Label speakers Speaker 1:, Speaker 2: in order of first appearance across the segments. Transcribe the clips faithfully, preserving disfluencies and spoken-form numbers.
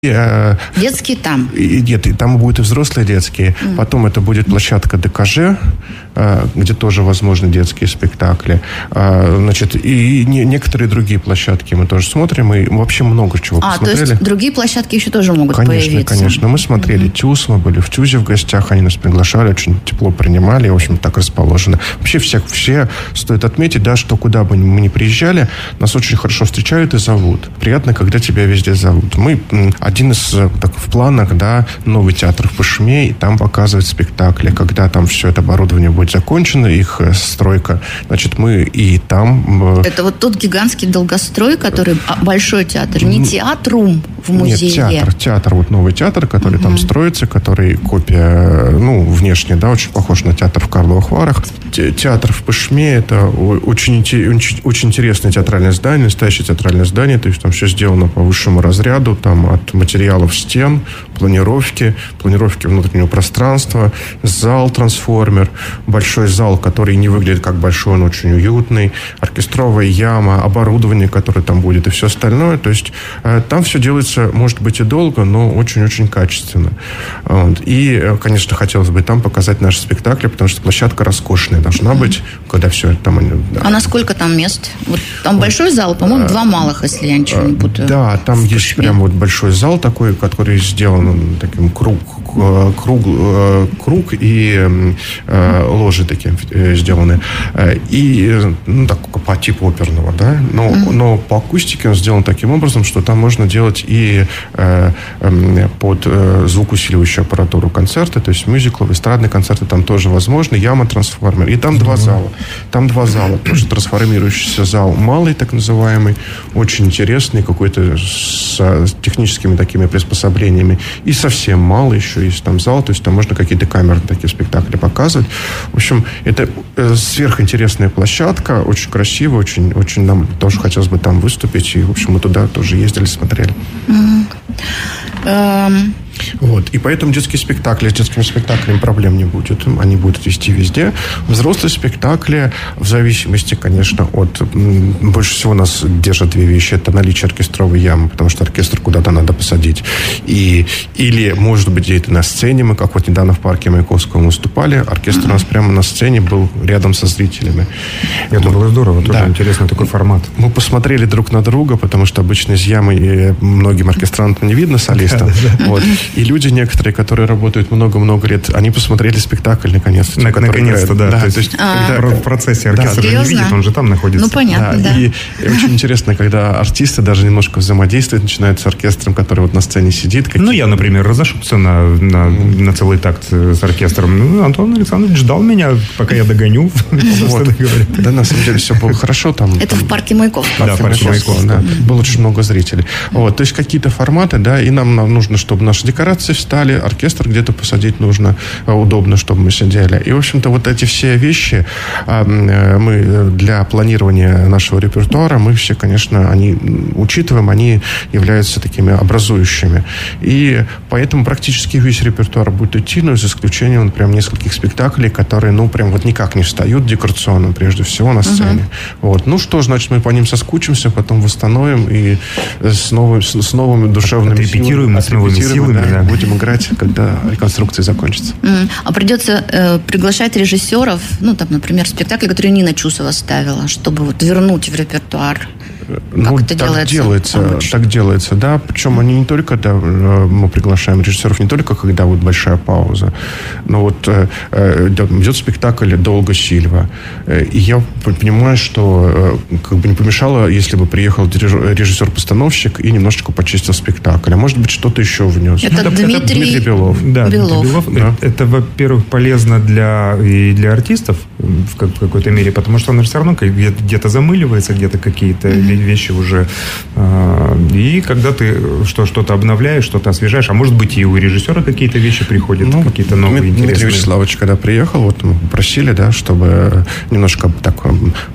Speaker 1: Детские там?
Speaker 2: И, нет, и там будут и взрослые детские. Mm. Потом это будет площадка ДКЖ, где тоже возможны детские спектакли. Значит, и некоторые другие площадки мы тоже смотрим. И вообще много чего
Speaker 1: а,
Speaker 2: посмотрели.
Speaker 1: То есть другие площадки еще тоже могут
Speaker 2: конечно,
Speaker 1: появиться?
Speaker 2: Конечно, конечно. Мы смотрели mm-hmm. ТЮЗ, мы были в ТЮЗе в гостях, они нас приглашали, очень тепло принимали, в общем, так расположены. Вообще всех, все, стоит отметить, да, что куда бы мы ни приезжали, нас очень хорошо встречают и зовут. Приятно, когда тебя везде зовут. Мы один из, так, в планах, да, новый театр в Пышме, и там показывать спектакли. Когда там все это оборудование будет закончено, их стройка, значит, мы и там...
Speaker 1: Это вот тот гигантский долгострой, который большой театр, не театрум в музее?
Speaker 2: Нет, театр, театр, вот новый театр, который uh-huh. там строится, который копия, ну, внешне, да, очень похож на театр в Карловых Варах. Театр в Пышме, это очень, очень, очень интересное театральное здание, настоящее театральное здание, то есть там все сделано по высшему разряду, там от материалов стен, планировки, планировки внутреннего пространства, зал трансформер, большой зал, который не выглядит как большой, он очень уютный, оркестровая яма, оборудование, которое там будет, и все остальное. То есть э, там все делается, может быть, и долго, но очень-очень качественно. Вот. И, конечно, хотелось бы там показать наши спектакли, потому что площадка роскошная должна быть, когда все это там... Да.
Speaker 1: А насколько там мест? Вот там вот. Большой зал, по-моему, два малых, если я ничего не путаю.
Speaker 2: Да, там есть прям вот большой зал такой, который сделан таким круг, круг, круг и э, ложи такие сделаны. И, ну, так, по типу оперного, да, но, mm-hmm. но по акустике он сделан таким образом, что там можно делать и э, э, под э, звукоусиливающую аппаратуру концерты, то есть мюзиклы, эстрадные концерты там тоже возможны, яма-трансформер. И там mm-hmm. два зала. Там два зала. Тоже трансформирующийся зал малый, так называемый, очень интересный, какой-то с, с техническими такими приспособлениями. И совсем малый еще есть там зал, то есть там можно какие-то камеры, такие спектакли показывать. В общем, это э, сверхинтересная площадка, очень красивая, очень, очень нам тоже хотелось бы там выступить. И, в общем, мы туда тоже ездили, смотрели.
Speaker 1: Mm-hmm. Um...
Speaker 2: Вот. И поэтому детские спектакли, с детскими спектаклями проблем не будет. Они будут вести везде. Взрослые спектакли, в зависимости, конечно, от... Больше всего нас держат две вещи. Это наличие оркестровой ямы, потому что оркестр куда-то надо посадить. И, или, может быть, где-то на сцене. Мы, как вот недавно в парке Маяковского выступали, оркестр mm-hmm. у нас прямо на сцене был рядом со зрителями.
Speaker 3: Это было здорово. Тоже да. интересный такой формат.
Speaker 2: Мы посмотрели друг на друга, потому что обычно из ямы многим оркестрантам не видно солиста. Вот. И люди некоторые, которые работают много-много лет, они посмотрели спектакль наконец-то.
Speaker 3: На, наконец-то, да.
Speaker 2: да.
Speaker 3: То есть, а, когда в процессе оркестр
Speaker 1: да,
Speaker 3: не видит, он же там находится.
Speaker 1: Ну, понятно, да.
Speaker 2: да. И, и очень интересно, когда артисты даже немножко взаимодействуют, начинают с оркестром, который вот на сцене сидит. Какие-то...
Speaker 3: Ну, я, например, разошелся на, на, mm. на целый такт с оркестром. Ну, Антон Александрович ждал меня, пока я догоню.
Speaker 2: Да, на самом деле все было хорошо там.
Speaker 1: Это в парке Маяковского.
Speaker 2: Да, в парке Маяковского. Было очень много зрителей. То есть какие-то форматы, да, и нам нужно, чтобы наши декорации встали, оркестр где-то посадить нужно, удобно, чтобы мы сидели. И, в общем-то, вот эти все вещи мы для планирования нашего репертуара, мы все, конечно, они учитываем, они являются такими образующими. И поэтому практически весь репертуар будет идти, но за исключением, например, нескольких спектаклей, которые, ну, прям вот никак не встают декорационно, прежде всего, на сцене. Uh-huh. Вот. Ну, что, значит, мы по ним соскучимся, потом восстановим и с, новым, с новыми душевными
Speaker 3: отрепетируем,
Speaker 2: силами,
Speaker 3: с новыми силами,
Speaker 2: да,
Speaker 3: да.
Speaker 2: будем играть, когда реконструкция закончится.
Speaker 1: Mm. А придется э, приглашать режиссеров, ну, там, например, спектакли, которые Нина Чусова ставила, чтобы вот вернуть в репертуар.
Speaker 2: Ну,
Speaker 1: как это
Speaker 2: так
Speaker 1: делается?
Speaker 2: делается, так делается, да. Причем они не только, да, мы приглашаем режиссеров не только, когда вот большая пауза, но вот э, идет спектакль «Долго Сильва». И я понимаю, что э, как бы не помешало, если бы приехал режиссер-постановщик и немножечко почистил спектакль. А может быть, что-то еще внес.
Speaker 1: Это, это Дмитрий, это
Speaker 2: Дмитрий Белов.
Speaker 3: Да,
Speaker 1: Белов.
Speaker 3: Белов. Да. Это, это, во-первых, полезно для, и для артистов в, как, в какой-то мере, потому что он все равно где-то замыливается, где-то какие-то mm-hmm. вещи уже. И когда ты что, что-то обновляешь, что-то освежаешь, а может быть и у режиссера какие-то вещи приходят, ну, какие-то новые, интересные.
Speaker 2: Дмитрий Вячеславович, когда приехал, вот мы попросили, да, чтобы немножко так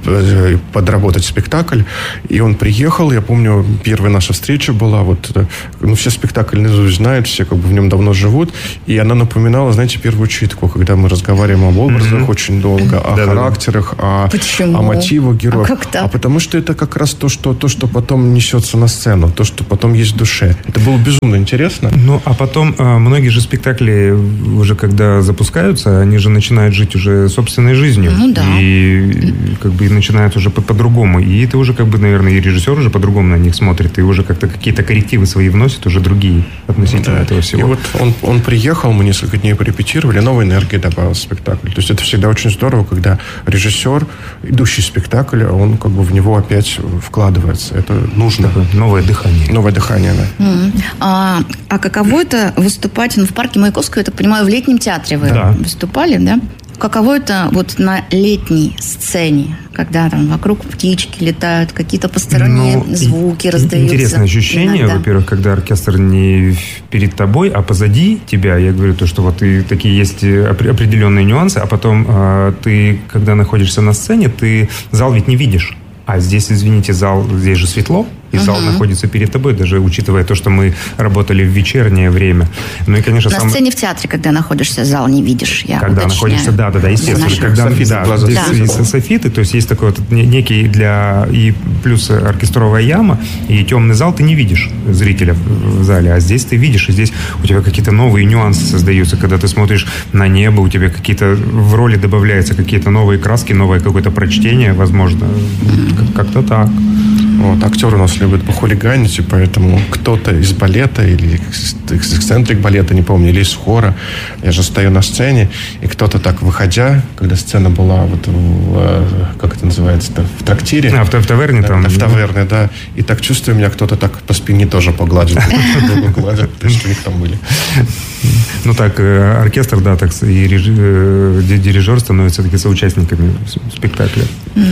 Speaker 2: подработать спектакль. И он приехал, я помню, первая наша встреча была, вот, ну, все спектакль наизусть знают, все как бы в нем давно живут, и она напоминала, знаете, первую читку, когда мы разговариваем об образах mm-hmm. очень долго, о да, характерах, о, о мотивах героев. А, как так? А потому что это как раз то что, то, что потом несется на сцену, то, что потом есть в душе. Это было безумно интересно.
Speaker 3: Ну, а потом многие же спектакли уже когда запускаются, они же начинают жить уже собственной жизнью.
Speaker 1: Ну, да.
Speaker 3: И как бы начинают уже по- по-другому. И это уже как бы, наверное, и режиссер уже по-другому на них смотрит, и уже как-то какие-то коррективы свои вносит уже другие относительно да. этого всего.
Speaker 2: И вот он, он приехал, мы несколько дней порепетировали, новой энергии добавил в спектакль. То есть это всегда очень здорово, когда режиссер, идущий спектакль, он как бы в него опять вкладывается. Это нужно.
Speaker 3: Такое новое дыхание.
Speaker 2: Новое дыхание, да.
Speaker 1: Mm-hmm. А, а каково это выступать ну, в парке Маяковского, я так понимаю, в летнем театре вы
Speaker 3: да.
Speaker 1: выступали, да? Каково это вот на летней сцене, когда там вокруг птички летают, какие-то посторонние ну, звуки раздаются?
Speaker 3: Интересное ощущение, иногда. Во-первых, когда оркестр не перед тобой, а позади тебя. Я говорю то, что вот и такие есть определенные нюансы, а потом э, ты, когда находишься на сцене, ты зал ведь не видишь. А здесь, извините, зал, здесь же светло, и uh-huh. зал находится перед тобой, даже учитывая то, что мы работали в вечернее время. Ну и, конечно,
Speaker 1: на
Speaker 3: сам...
Speaker 1: сцене в театре, когда находишься, зал не видишь, я
Speaker 3: Когда
Speaker 1: уточняю.
Speaker 3: находишься, да, да, да, естественно. Когда,
Speaker 2: софиты,
Speaker 3: да, здесь
Speaker 1: да.
Speaker 3: есть софиты, то есть есть такой вот некий для... И плюс оркестровая яма, и темный зал ты не видишь зрителя в зале, а здесь ты видишь, и здесь у тебя какие-то новые нюансы создаются, когда ты смотришь на небо, у тебя какие-то в роли добавляются какие-то новые краски, новое какое-то прочтение, возможно, как-то так.
Speaker 2: Вот, актеры у нас любят похулиганить, и поэтому кто-то из балета или эксцентрик балета, не помню, или из хора, я же стою на сцене, и кто-то так, выходя, когда сцена была вот в, как это называется, в трактире.
Speaker 3: А, в, в таверне
Speaker 2: да,
Speaker 3: там.
Speaker 2: В таверне, да. И так чувствую, меня кто-то так по спине тоже погладил. Гладят, что у них там были.
Speaker 3: Ну так, оркестр, да, так и дирижер становятся таки соучастниками спектакля.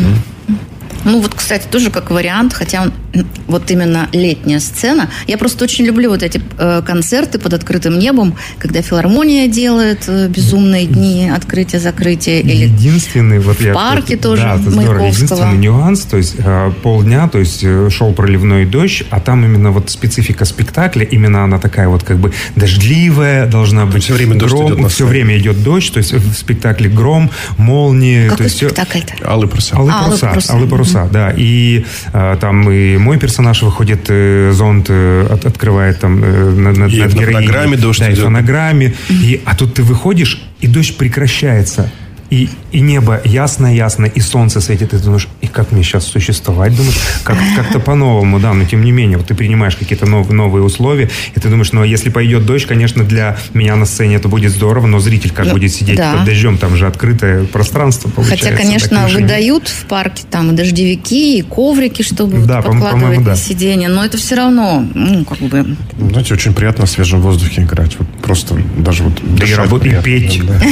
Speaker 1: Ну, вот, кстати, тоже как вариант, хотя он, вот именно летняя сцена. Я просто очень люблю вот эти э, концерты под открытым небом, когда филармония делает э, безумные дни открытия-закрытия. Или
Speaker 3: единственный, вот
Speaker 1: в
Speaker 3: я,
Speaker 1: парке
Speaker 3: это,
Speaker 1: тоже
Speaker 3: да, это
Speaker 1: Маяковского.
Speaker 3: Единственный нюанс, то есть э, полдня, то есть э, шел проливной дождь, а там именно вот специфика спектакля, именно она такая вот как бы дождливая, должна быть
Speaker 2: все время
Speaker 3: гром,
Speaker 2: идет
Speaker 3: все время идет дождь, то есть в спектакле гром, молнии.
Speaker 1: Какой
Speaker 3: то есть
Speaker 1: спектакль-то?
Speaker 2: Алые паруса.
Speaker 3: Алые паруса. Алые паруса, да. И э, там и мой персонаж выходит, э, зонт э, от, открывает там э, над, над
Speaker 2: и
Speaker 3: героиней.
Speaker 2: В фонограмме дождь
Speaker 3: да,
Speaker 2: идет.
Speaker 3: и в фонограмме. Mm-hmm. И, а тут ты выходишь, и дождь прекращается. И, и небо ясно-ясно, и солнце светит, и ты думаешь, и как мне сейчас существовать, думаешь, как, как-то по-новому, да, но тем не менее, вот ты принимаешь какие-то нов, новые условия, и ты думаешь, ну, а если пойдет дождь, конечно, для меня на сцене это будет здорово, но зритель как
Speaker 1: ну,
Speaker 3: будет сидеть
Speaker 1: да.
Speaker 3: под дождем, там же открытое пространство получается.
Speaker 1: Хотя, конечно,
Speaker 3: да,
Speaker 1: выдают в парке там и дождевики, и коврики, чтобы
Speaker 3: да,
Speaker 1: подкладывать на
Speaker 3: да.
Speaker 1: сиденье, но это все равно, ну, как бы...
Speaker 2: Знаете, очень приятно в свежем воздухе играть, вот просто даже вот...
Speaker 3: Да и работать, и петь.
Speaker 2: Да.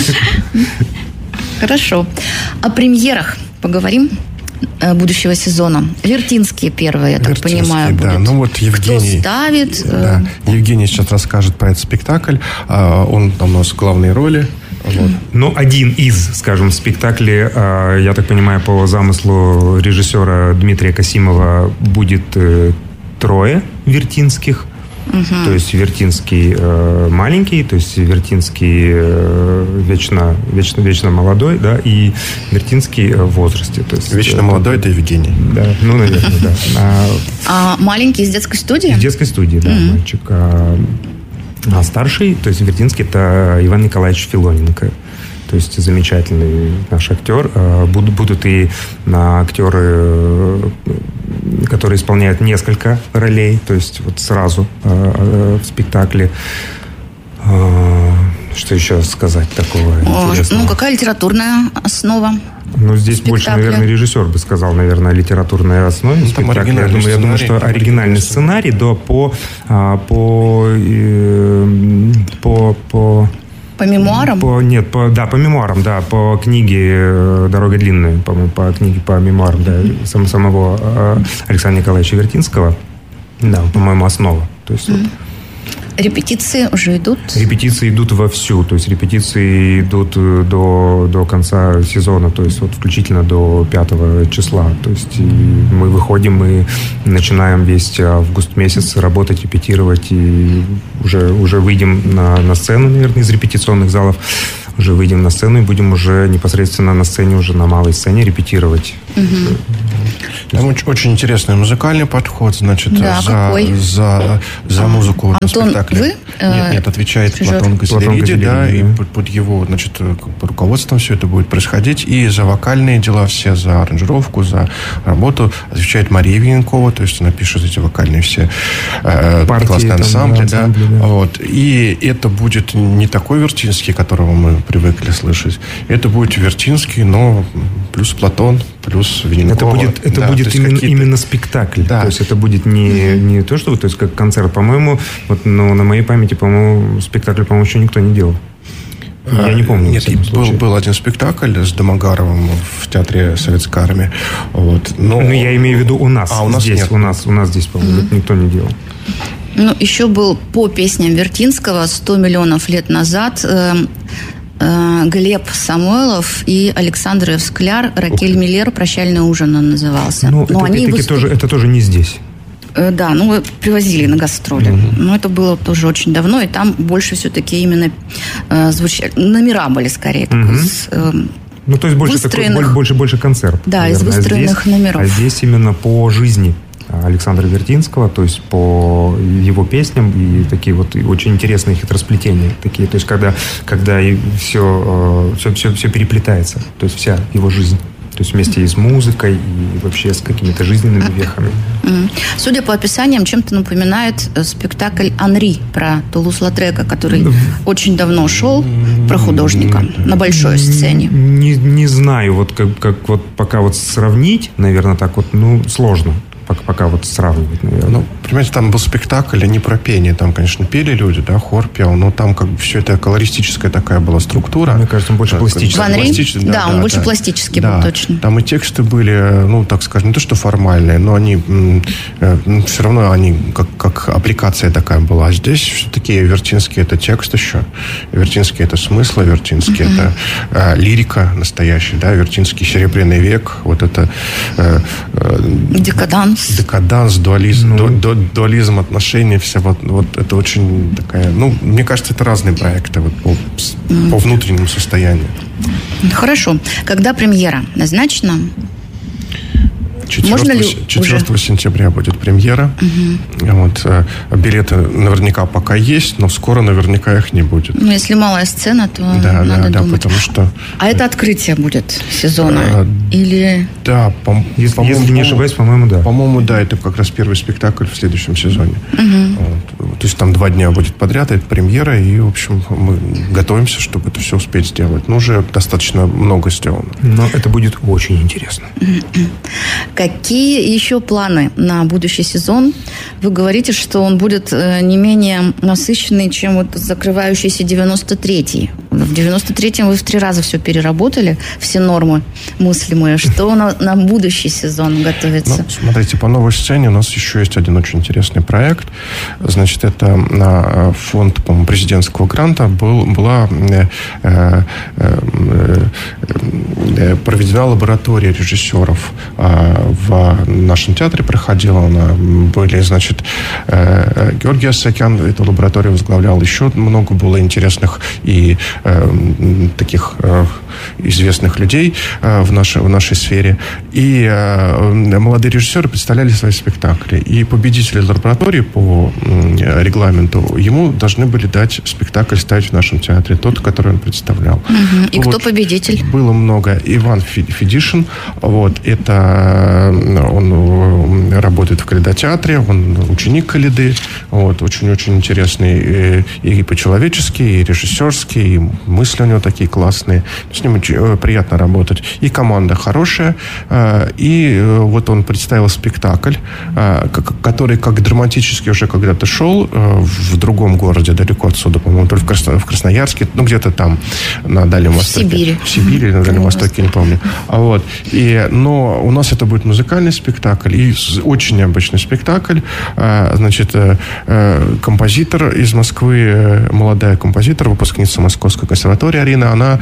Speaker 1: Хорошо. О премьерах поговорим будущего сезона. Вертинские первые, я так
Speaker 2: Вертинские,
Speaker 1: понимаю,
Speaker 2: да.
Speaker 1: будут.
Speaker 2: Ну, вот Евгений,
Speaker 1: кто ставит?
Speaker 2: Да. Евгений сейчас расскажет про этот спектакль. Он там у нас в главной роли. Вот.
Speaker 3: Ну, один из, скажем, спектаклей, я так понимаю, по замыслу режиссера Дмитрия Касимова будет трое вертинских. Uh-huh. То есть Вертинский э, маленький, то есть Вертинский э, вечно, вечно, вечно молодой, да, и Вертинский в возрасте. То есть,
Speaker 2: вечно
Speaker 3: это,
Speaker 2: молодой – это Евгений.
Speaker 3: Да, ну, наверное, да. А,
Speaker 1: а маленький из детской студии?
Speaker 3: Из детской студии, да, uh-huh. мальчик. А, а старший, то есть Вертинский, это Иван Николаевич Филоненко. То есть замечательный наш актер. Будут, будут и актеры, которые исполняют несколько ролей, то есть вот сразу в спектакле. Что еще сказать такого интересного?
Speaker 1: Ну, какая литературная основа?
Speaker 3: Ну, здесь
Speaker 1: спектакля.
Speaker 3: Больше, наверное, режиссер бы сказал, наверное, о литературной основе.
Speaker 2: Ну,
Speaker 3: я думаю, я думаю, что оригинальный сценарий, да, по, по, по, по
Speaker 1: По мемуарам?
Speaker 3: По, нет, по, да, по мемуарам, да, по книге «Дорога длинная», по-моему, по книге, по мемуарам, да, сам, самого э, Александра Николаевича Вертинского, да, по-моему, основа. То есть,
Speaker 1: mm-hmm.
Speaker 3: вот.
Speaker 1: Репетиции уже идут?
Speaker 3: Репетиции идут вовсю. То есть репетиции идут до, до конца сезона. То есть вот включительно до пятого числа. То есть мы выходим и начинаем весь август месяц работать, репетировать. И уже, уже выйдем на, на сцену, наверное, из репетиционных залов. Уже выйдем на сцену и будем уже непосредственно на сцене, уже на малой сцене репетировать.
Speaker 1: Угу.
Speaker 2: Там очень, очень интересный музыкальный подход, значит,
Speaker 1: да,
Speaker 2: за, за, за музыку
Speaker 1: Антон,
Speaker 2: на спектакле.
Speaker 1: Вы?
Speaker 2: Нет, нет, отвечает Платон Газелериди, да, и под, под его, значит, руководством все это будет происходить. И за вокальные дела все, за аранжировку, за работу отвечает Мария Виненкова, то есть она пишет эти вокальные все э, классные ансамбли, да. ансамбли да. Вот. И это будет не такой Вертинский, которого мы привыкли слышать. Это будет Вертинский, но плюс Платон, плюс Виненкова.
Speaker 3: Это будет, это
Speaker 2: да,
Speaker 3: будет именно, именно спектакль. Да. То есть это будет не, mm-hmm. не то, что то есть как концерт. По-моему, вот, ну, на моей памяти, по-моему, спектакль, по-моему, еще никто не делал. Я а, не помню.
Speaker 2: Нет, был, был один спектакль с Домогаровым в театре Советской Армии. Вот. Но...
Speaker 3: Ну, я имею в виду у нас.
Speaker 2: А, у нас
Speaker 3: здесь,
Speaker 2: нет.
Speaker 3: У нас, у нас здесь, по-моему, mm-hmm. никто не делал.
Speaker 1: Ну, еще был по песням Вертинского сто миллионов лет назад э, э, Глеб Самойлов и Александр Евскляр, Ракель Миллер, «Прощальный ужин» он назывался.
Speaker 3: Ну, это,
Speaker 1: они выступ...
Speaker 3: тоже, это тоже не здесь.
Speaker 1: Э, да, ну, привозили на гастроли. Mm-hmm. Но это было тоже очень давно, и там больше все-таки именно э, звучали... Номера были скорее. Mm-hmm. С, э,
Speaker 3: ну, то есть больше,
Speaker 1: выстроенных...
Speaker 3: такой, больше, больше концерт.
Speaker 1: Да,
Speaker 3: наверное.
Speaker 1: из выстроенных
Speaker 3: а здесь,
Speaker 1: номеров.
Speaker 3: А здесь именно по жизни Александра Вертинского, то есть по его песням, и такие вот очень интересные хитросплетения такие, то есть когда, когда и все, все, все, все переплетается, то есть вся его жизнь. То есть вместе и с музыкой, и вообще с какими-то жизненными вехами.
Speaker 1: Судя по описаниям, чем-то напоминает спектакль «Анри» про Тулус-Латрека, который
Speaker 3: да.
Speaker 1: очень давно шел, про художника на большой сцене.
Speaker 3: Не, не знаю, вот как, как вот пока вот сравнить, наверное, так вот, ну, сложно. Пока, пока вот сравнивать, наверное.
Speaker 2: Ну, понимаете, там был спектакль, а не про пение. Там, конечно, пели люди, да, хор пел, но там как бы все это колористическая такая была структура.
Speaker 3: Мне кажется, он больше
Speaker 2: да,
Speaker 3: пластический.
Speaker 1: пластический. Да, да, он да, больше да. пластический
Speaker 2: да.
Speaker 1: был, точно.
Speaker 2: Там и тексты были, ну, так скажем, не то, что формальные, но они э, все равно они как, как аппликация такая была. А здесь все-таки Вертинский это текст еще. Вертинский это смысл, Вертинский uh-huh. это э, лирика настоящая, да, Вертинский Серебряный век, вот это э, э,
Speaker 1: декаданс.
Speaker 2: Декаданс, дуализм, ну, ду, ду, дуализм отношений, все вот, вот это очень такая, ну, мне кажется, это разные проекты вот, по, mm. по внутреннему состоянию.
Speaker 1: Хорошо. Когда премьера назначена?
Speaker 2: четвёртого сентября будет премьера. Угу. Вот, билеты наверняка пока есть, но скоро наверняка их не будет.
Speaker 1: Ну, если малая сцена, то
Speaker 2: да,
Speaker 1: надо
Speaker 2: да,
Speaker 1: думать.
Speaker 2: Да, потому что...
Speaker 1: А это открытие будет сезона? А, Или...
Speaker 2: Да, по,
Speaker 3: если,
Speaker 2: по-моему,
Speaker 3: если не ошибаюсь, по-моему, да.
Speaker 2: По-моему, да, это как раз первый спектакль в следующем сезоне.
Speaker 1: Угу.
Speaker 2: Вот. То есть там два дня будет подряд, это премьера, и, в общем, мы готовимся, чтобы это все успеть сделать. Но уже достаточно много сделано.
Speaker 3: Но это будет очень интересно.
Speaker 1: Какие еще планы на будущий сезон? Вы говорите, что он будет не менее насыщенный, чем вот закрывающийся девяносто третий. В девяносто третьем вы в три раза все переработали, все нормы мыслимые. Что на, на будущий сезон готовится?
Speaker 2: Ну, смотрите, по новой сцене у нас еще есть один очень интересный проект. Значит, это на фонд, по-моему, президентского гранта был, была э, э, э, проведена лаборатория режиссеров э, в нашем театре проходила. Она были, значит, э, Георгий Асакян эту лабораторию возглавлял. Еще много было интересных и э, таких э, известных людей э, в, нашей, в нашей сфере. И э, молодые режиссеры представляли свои спектакли. И победители лаборатории по э, регламенту ему должны были дать спектакль ставить в нашем театре. Тот, который он представлял.
Speaker 1: Угу. И
Speaker 2: вот,
Speaker 1: кто победитель?
Speaker 2: Было много. Иван Федишин. Вот, это он работает в Калейдотеатре, он ученик Калейды. Вот, очень-очень интересный и, и по-человечески, и режиссерский, и мысли у него такие классные. с ним очень приятно работать. И команда хорошая. И вот он представил спектакль, который как драматически уже когда-то шел в другом городе, далеко отсюда, по-моему, только в Красноярске, ну, где-то там, на Дальнем Востоке.
Speaker 1: В Сибири.
Speaker 2: В Сибири, на Дальнем Востоке, не помню. Вот. И, но у нас это будет музыкальный спектакль и очень необычный спектакль. Значит, композитор из Москвы, молодая композитор, выпускница Московской консерватории Арина, она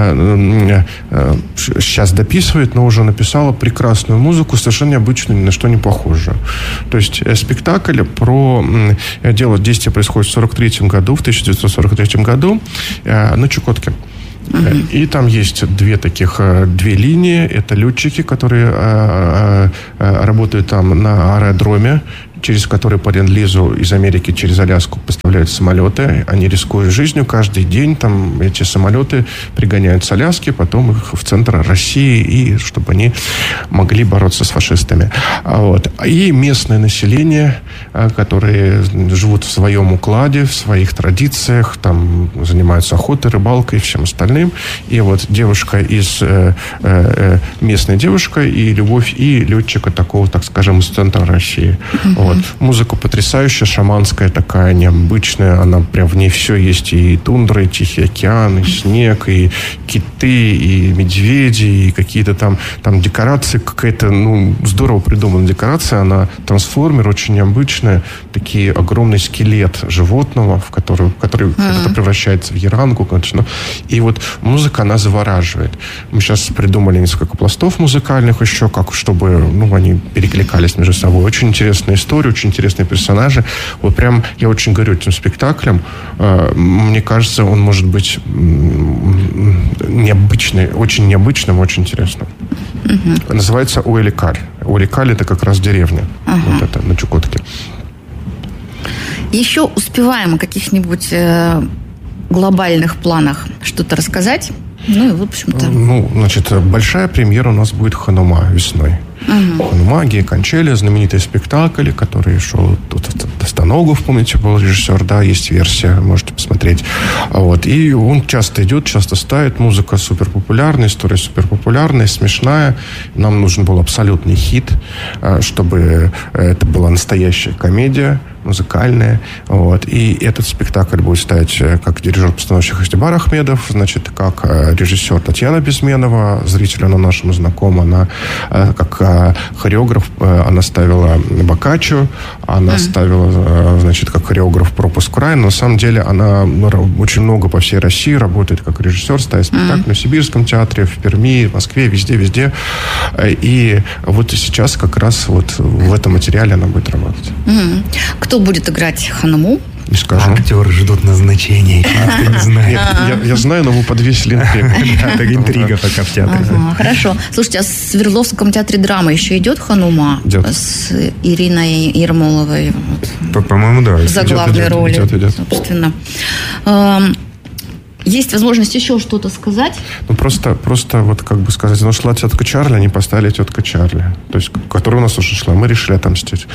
Speaker 2: сейчас дописывает, но уже написала прекрасную музыку, совершенно необычную, ни на что не похожую. То есть спектакль про... Дело, действие происходит в сорок третьем году, в тысяча девятьсот сорок третьем году на Чукотке. Uh-huh. И там есть две таких, две линии. Это летчики, которые а, а, работают там на аэродроме, через который по ленд-лизу из Америки через Аляску поставляют самолеты. Они рискуют жизнью каждый день. Там эти самолеты пригоняют с Аляски, потом их в центр России, и чтобы они могли бороться с фашистами. Вот. И местное население, которые живут в своем укладе, в своих традициях, там занимаются охотой, рыбалкой и всем остальным. И вот девушка из э, э, местная девушка и любовь и летчика такого, так скажем, из центра России. Mm-hmm. Вот. Музыка потрясающая, шаманская такая, необычная. Она прям в ней все есть. И тундра, и Тихий океан, и снег, и киты, и медведи, и какие-то там, там декорации. Какая-то, ну, здорово придумана декорация. Она трансформер, очень необычная. Такие огромный скелет животного, в который, в который mm-hmm. когда-то превращается в ярангу, конечно. И вот музыка, она завораживает. Мы сейчас придумали несколько пластов музыкальных еще, как, чтобы, ну, они перекликались между собой. Очень интересная история, очень интересные персонажи. Вот прям я очень горю этим спектаклем. Мне кажется, он может быть необычный, очень необычным, очень интересным. Uh-huh. Называется Уэликаль. Уэликаль — это как раз деревня. Uh-huh. Вот это, на Чукотке.
Speaker 1: Еще успеваем о каких-нибудь э, глобальных планах что-то рассказать? Ну и, в общем-то...
Speaker 2: Ну, значит, большая премьера у нас будет «Ханума» весной. Uh-huh. «Ханума», Гея Кончели, знаменитый спектакль, который шел тут Достаногов, помните, был режиссер, да, есть версия, можете посмотреть. Вот. И он часто идет, часто ставит, музыка супер популярная, история супер популярная, смешная. Нам нужен был абсолютный хит, чтобы это была настоящая комедия, музыкальная. Вот. И этот спектакль будет ставить как дирижер-постановщик Ихтибар Ахмедов, значит, как режиссер Татьяна Безменова, зрителю она нашему знакома, она как хореограф, она ставила Боккаччо, она mm. ставила, значит, как хореограф «Пропуск в рай», но на самом деле она очень много по всей России работает как режиссер, ставит спектакль mm. в Сибирском театре, в Перми, в Москве, везде-везде. И вот сейчас как раз вот в этом материале она будет работать.
Speaker 1: Mm. Кто будет играть Хануму?
Speaker 2: Не скажу.
Speaker 3: Актеры ждут назначения. Никто не знает.
Speaker 2: Я, я знаю, но вы подвесили интригу.
Speaker 3: Это интрига пока в театре.
Speaker 1: Ага, хорошо. Слушайте, а в Свердловском театре драмы еще идет «Ханума»
Speaker 2: идет.
Speaker 1: С Ириной Ермоловой?
Speaker 3: По-моему, да.
Speaker 1: За главной роли, идет, идет. Собственно. Есть возможность еще что-то сказать?
Speaker 2: Ну, просто, просто вот, как бы сказать, ну, шла тетка Чарли, они поставили тетка Чарли. То есть, которая у нас уже шла. Мы решили отомстить.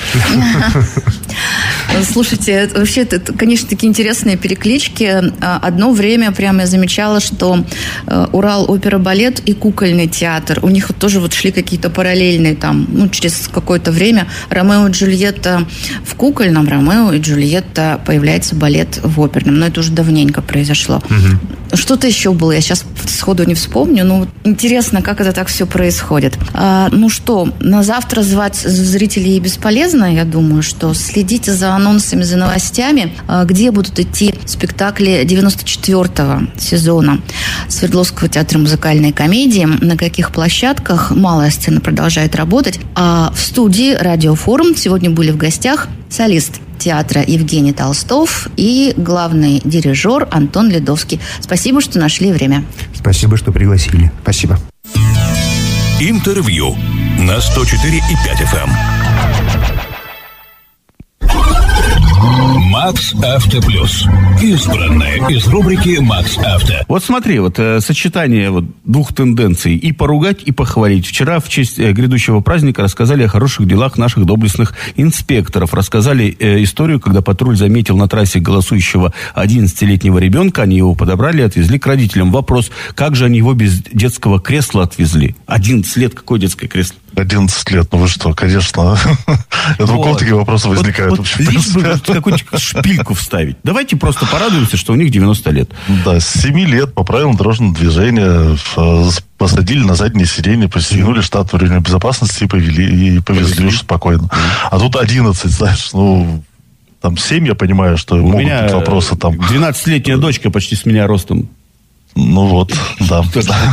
Speaker 1: Слушайте, вообще, это, конечно, такие интересные переклички. Одно время прямо я замечала, что Урал опера-балет и кукольный театр, у них тоже вот шли какие-то параллельные там, ну, через какое-то время Ромео и Джульетта в кукольном, Ромео и Джульетта появляется балет в оперном. Но это уже давненько произошло. Что-то еще было, я сейчас сходу не вспомню, но интересно, как это так все происходит. А, ну что, на завтра звать зрителей бесполезно, я думаю, что следите за анонсами, за новостями, где будут идти спектакли девяносто четвёртого сезона Свердловского театра музыкальной комедии, на каких площадках. Малая сцена продолжает работать. А в студии «Радиофорум» сегодня были в гостях солист театра Евгений Толстов и главный дирижер Антон Ледовский. Спасибо, что нашли время.
Speaker 3: Спасибо, что пригласили.
Speaker 2: Спасибо.
Speaker 4: Интервью на сто четыре и пять эф эм. Макс Авто Плюс. Избранное из рубрики Макс Авто.
Speaker 5: Вот смотри, вот э, сочетание вот двух тенденций: и поругать, и похвалить. Вчера в честь э, грядущего праздника рассказали о хороших делах наших доблестных инспекторов. Рассказали э, историю, когда патруль заметил на трассе голосующего одиннадцатилетнего ребенка. Они его подобрали и отвезли к родителям. Вопрос: как же они его без детского кресла отвезли? одиннадцать лет, какое детское кресло?
Speaker 6: одиннадцать лет, ну вы что, конечно. Это вот. У кого такие вопросы возникают?
Speaker 5: Вот, вот здесь бы какую-нибудь шпильку вставить. Давайте просто порадуемся, что у них девяносто лет.
Speaker 6: Да, с семи лет по правилам дорожного движения посадили на заднее сиденье, пристегнули штат внутренней безопасности и повели, и повезли уже спокойно. А тут одиннадцать, знаешь, ну... Там семь, я понимаю, что у могут быть вопросы там.
Speaker 5: двенадцатилетняя дочка почти с меня ростом.
Speaker 6: Ну вот, да.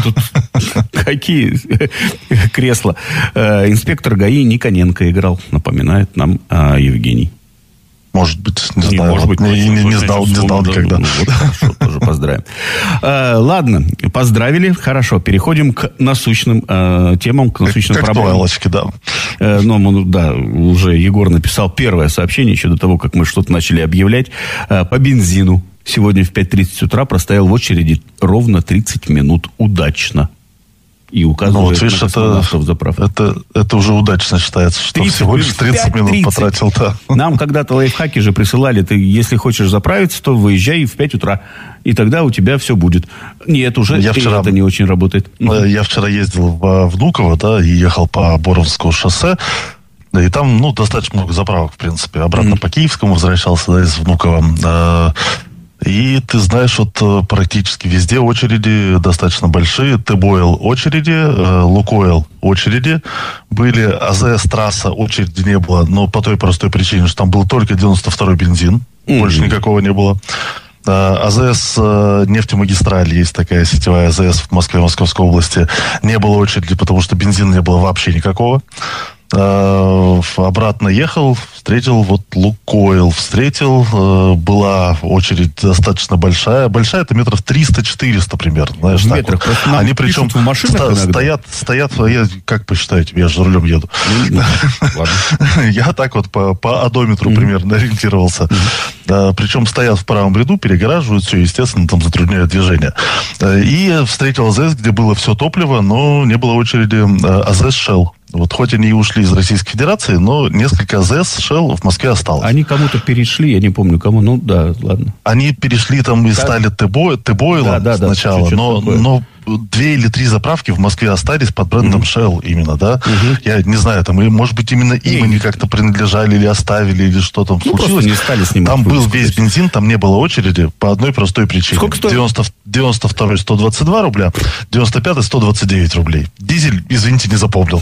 Speaker 5: Какие кресла. Инспектор ГАИ Никоненко играл, напоминает нам Евгений.
Speaker 6: Может быть, не знаю.
Speaker 5: Не, может быть,
Speaker 6: не,
Speaker 5: не,
Speaker 6: не,
Speaker 5: не
Speaker 6: знал, не знал никогда.
Speaker 5: Ну, вот, хорошо, тоже поздравим. А, ладно, поздравили. Хорошо, переходим к насущным а, темам, к насущным
Speaker 6: как,
Speaker 5: проблемам.
Speaker 6: Как да.
Speaker 5: А, ну, да, уже Егор написал первое сообщение еще до того, как мы что-то начали объявлять. А, по бензину. Сегодня в пять тридцать утра простоял в очереди ровно тридцать минут. Удачно. И указывает, ну, вот, видишь, на космонавтов заправку.
Speaker 6: Это, это уже удачно считается, что всего лишь тридцать минут потратил. Да.
Speaker 5: Нам когда-то лайфхаки же присылали. Ты, если хочешь заправиться, то выезжай в пять утра. И тогда у тебя все будет. Нет, уже я вчера, это не очень работает.
Speaker 6: Я вчера ездил в Внуково, да, и ехал по Боровскому шоссе. Да, и там, ну, достаточно много заправок, в принципе. Обратно mm-hmm. по Киевскому возвращался, да, из Внуково. И ты знаешь, вот практически везде очереди достаточно большие. Т-Бойл очереди, Лукойл очереди были. АЗС-трасса очереди не было, но по той простой причине, что там был только девяносто второй бензин. Mm-hmm. Больше никакого не было. АЗС нефтемагистраль, есть такая сетевая АЗС в Москве, Московской области. Не было очереди, потому что бензина не было вообще никакого. Обратно ехал, встретил вот Лукойл, встретил, была очередь достаточно большая, большая, это метров триста-четыреста примерно, знаешь, в метрах, так вот. Они причем в ста- стоят, стоят, я, как посчитаете, я же за рулем еду. Я так вот по, по одометру примерно ориентировался. Причем стоят в правом ряду, перегораживают все, естественно, там затрудняют движение. И встретил АЗС, где было все топливо, но не было очереди АЗС Shell. Вот хоть они и ушли из Российской Федерации, но несколько АЗС Shell в Москве осталось.
Speaker 5: Они кому-то перешли, я не помню кому, ну да, ладно.
Speaker 6: Они перешли там и да. стали Т-Бойлом да, да, сначала, да, но, но две или три заправки в Москве остались под брендом mm-hmm. Shell именно, да? Mm-hmm. Я не знаю, там, и, может быть, именно им они как-то принадлежали или оставили, или что там ну, случилось.
Speaker 5: Не стали с ним
Speaker 6: там был весь бензин, там не было очереди по одной простой причине.
Speaker 5: Сколько стоит?
Speaker 6: девяносто, девяносто второй сто двадцать два рубля, девяносто пятый сто двадцать девять рублей. Дизель, извините, не запомнил.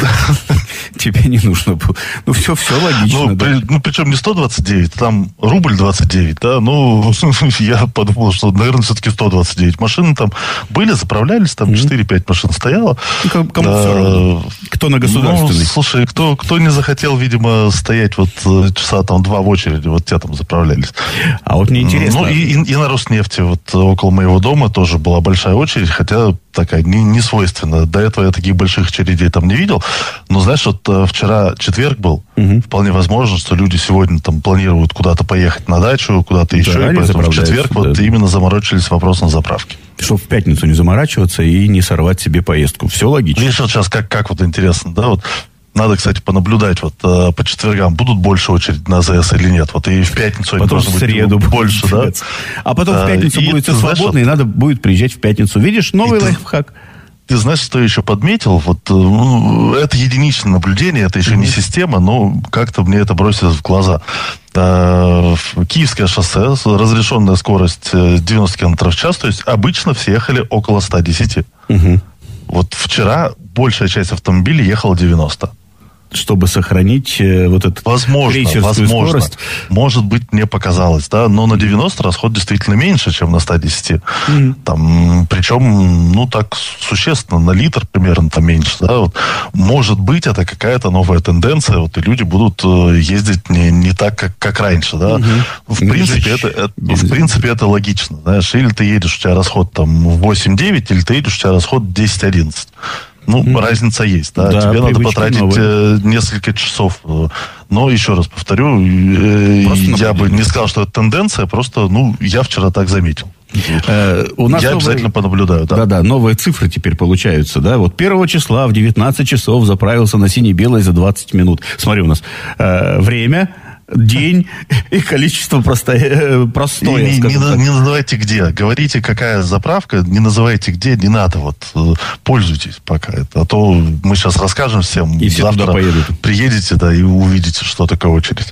Speaker 5: Тебе не нужно было. Ну, все, все логично.
Speaker 6: Ну,
Speaker 5: да.
Speaker 6: при, ну, причем не сто двадцать девять, там рубль двадцать девять, да, ну, я подумал, что, наверное, все-таки сто двадцать девять. Машины там были, заправлялись, там mm-hmm. четыре-пять машин стояло.
Speaker 5: Кому а, все равно. Кто на государственный?
Speaker 6: Ну, слушай, кто, кто не захотел, видимо, стоять вот часа там два в очереди, вот те там заправлялись.
Speaker 5: А вот мне интересно.
Speaker 6: Ну, и, и, и на Роснефти, вот около моего дома тоже была большая очередь, хотя такая не, не свойственная. До этого я таких больших очередей там не видел. Но, знаешь, вот вчера четверг был. Угу. Вполне возможно, что люди сегодня там планируют куда-то поехать на дачу, куда-то еще. Да, и поэтому в четверг да. вот именно заморочились вопросом заправки.
Speaker 5: Чтобы в пятницу не заморачиваться и не сорвать себе поездку. Все логично.
Speaker 6: Видишь, вот сейчас как, как вот интересно, да, вот надо, кстати, понаблюдать, вот э, по четвергам будут больше очередь на АЗС или нет. Вот и в пятницу
Speaker 5: потом
Speaker 6: они должны
Speaker 5: в среду
Speaker 6: быть больше, да?
Speaker 5: А потом в пятницу а, будет все свободно, и надо будет приезжать в пятницу. Видишь, новый лайфхак.
Speaker 6: Ты, ты знаешь, что я еще подметил? Вот ну, это единичное наблюдение, это еще mm-hmm. не система, но как-то мне это бросилось в глаза. Э, Киевское шоссе, разрешенная скорость девяносто километров в час, то есть обычно все ехали около сто десять. Mm-hmm. Вот вчера большая часть автомобилей ехала девяносто.
Speaker 5: Чтобы сохранить э, вот эту
Speaker 6: возможно,
Speaker 5: крейсерскую
Speaker 6: возможно.
Speaker 5: скорость.
Speaker 6: Может быть, мне показалось, да, но на девяносто расход действительно меньше, чем на сто десять. Mm-hmm. Там, причем, ну, так существенно, на литр примерно там меньше, да, вот. Может быть, это какая-то новая тенденция, вот, и люди будут э, ездить не, не так, как, как раньше, да. Mm-hmm. В, принципе, это, это, в принципе, это логично, знаешь, или ты едешь, у тебя расход там восемь-девять, или ты едешь, у тебя расход десять-одиннадцать. Ну, mm-hmm. разница есть, да. да Тебе надо потратить э, несколько часов э, Но, еще раз повторю, я бы не сказал, что это тенденция, просто, ну, я вчера так заметил.
Speaker 5: Э, у нас
Speaker 6: я
Speaker 5: новые...
Speaker 6: обязательно понаблюдаю, да.
Speaker 5: Да-да, новые цифры теперь получаются, да. Вот первого числа в девятнадцать часов заправился на сине-белой за двадцать минут. Смотри, у нас э, время, день и количество простое. простое
Speaker 6: не, не, не называйте где. Говорите, какая заправка, не называйте где, не надо. Вот пользуйтесь пока. Это, а то мы сейчас расскажем всем.
Speaker 5: И все
Speaker 6: завтра
Speaker 5: туда поедут.
Speaker 6: Приедете, да, и увидите, что такое очередь.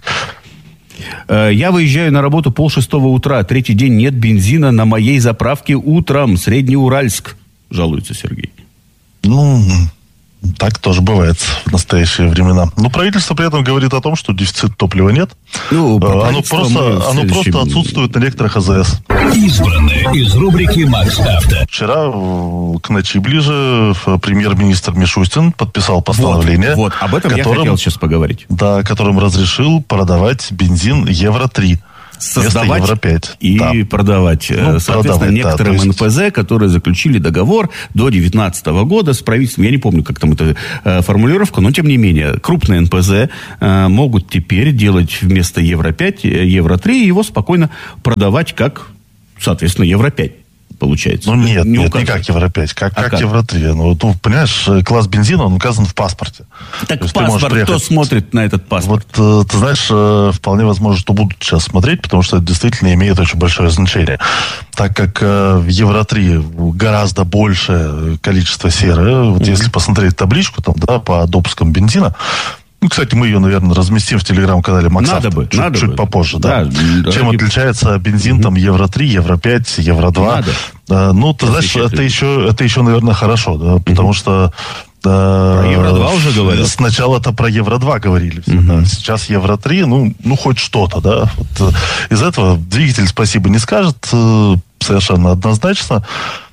Speaker 5: Я выезжаю на работу полшестого утра. Третий день нет бензина на моей заправке утром. Среднеуральск, жалуется Сергей.
Speaker 6: Ну, так тоже бывает в настоящие времена. Но правительство при этом говорит о том, что дефицита топлива нет.
Speaker 5: Ну,
Speaker 6: оно просто, оно просто отсутствует на некоторых АЗС.
Speaker 4: Избранное из рубрики «Макс Авто».
Speaker 6: Вчера к ночи ближе премьер-министр Мишустин подписал постановление.
Speaker 5: Вот, вот. Об этом
Speaker 6: которым,
Speaker 5: я хотел сейчас поговорить.
Speaker 6: Да, которым разрешил продавать бензин евро три.
Speaker 5: Создавать
Speaker 6: евро пять.
Speaker 5: И
Speaker 6: да.
Speaker 5: продавать,
Speaker 6: ну,
Speaker 5: соответственно,
Speaker 6: продавать,
Speaker 5: некоторым
Speaker 6: да, есть...
Speaker 5: эн пэ зэ, которые заключили договор до две тысячи девятнадцатого года с правительством. Я не помню, как там эта э, формулировка, но тем не менее, крупные эн пэ зэ э, могут теперь делать вместо евро пять, евро три, и его спокойно продавать как, соответственно, евро пять. Получается.
Speaker 6: Ну нет,
Speaker 5: не,
Speaker 6: нет, не как евро пять, как,
Speaker 5: а
Speaker 6: как,
Speaker 5: как
Speaker 6: евро три. Ну, ну, понимаешь, класс бензина, он указан в паспорте.
Speaker 5: Так паспорт, приехать... кто смотрит на этот паспорт?
Speaker 6: Вот, ты знаешь, вполне возможно, что будут сейчас смотреть, потому что это действительно имеет очень большое значение. Так как в евро три гораздо большее количество серы, вот mm-hmm. если посмотреть табличку там, да, по допускам бензина, ну, кстати, мы ее, наверное, разместим в телеграм-канале Макс
Speaker 5: Надо
Speaker 6: Авто.
Speaker 5: бы,
Speaker 6: чуть,
Speaker 5: надо
Speaker 6: чуть
Speaker 5: бы.
Speaker 6: попозже, да.
Speaker 5: да
Speaker 6: Чем
Speaker 5: ради...
Speaker 6: отличается бензин угу. там евро три, евро пять, евро два.
Speaker 5: Надо.
Speaker 6: А, ну, ты знаешь, это еще, это еще, наверное, хорошо, да, потому угу. что... Да,
Speaker 5: про евро два уже говорят.
Speaker 6: Сначала-то про евро два говорили. Все, угу. да. Сейчас евро три, ну, ну, хоть что-то, да. Вот, из этого двигатель спасибо не скажет совершенно однозначно.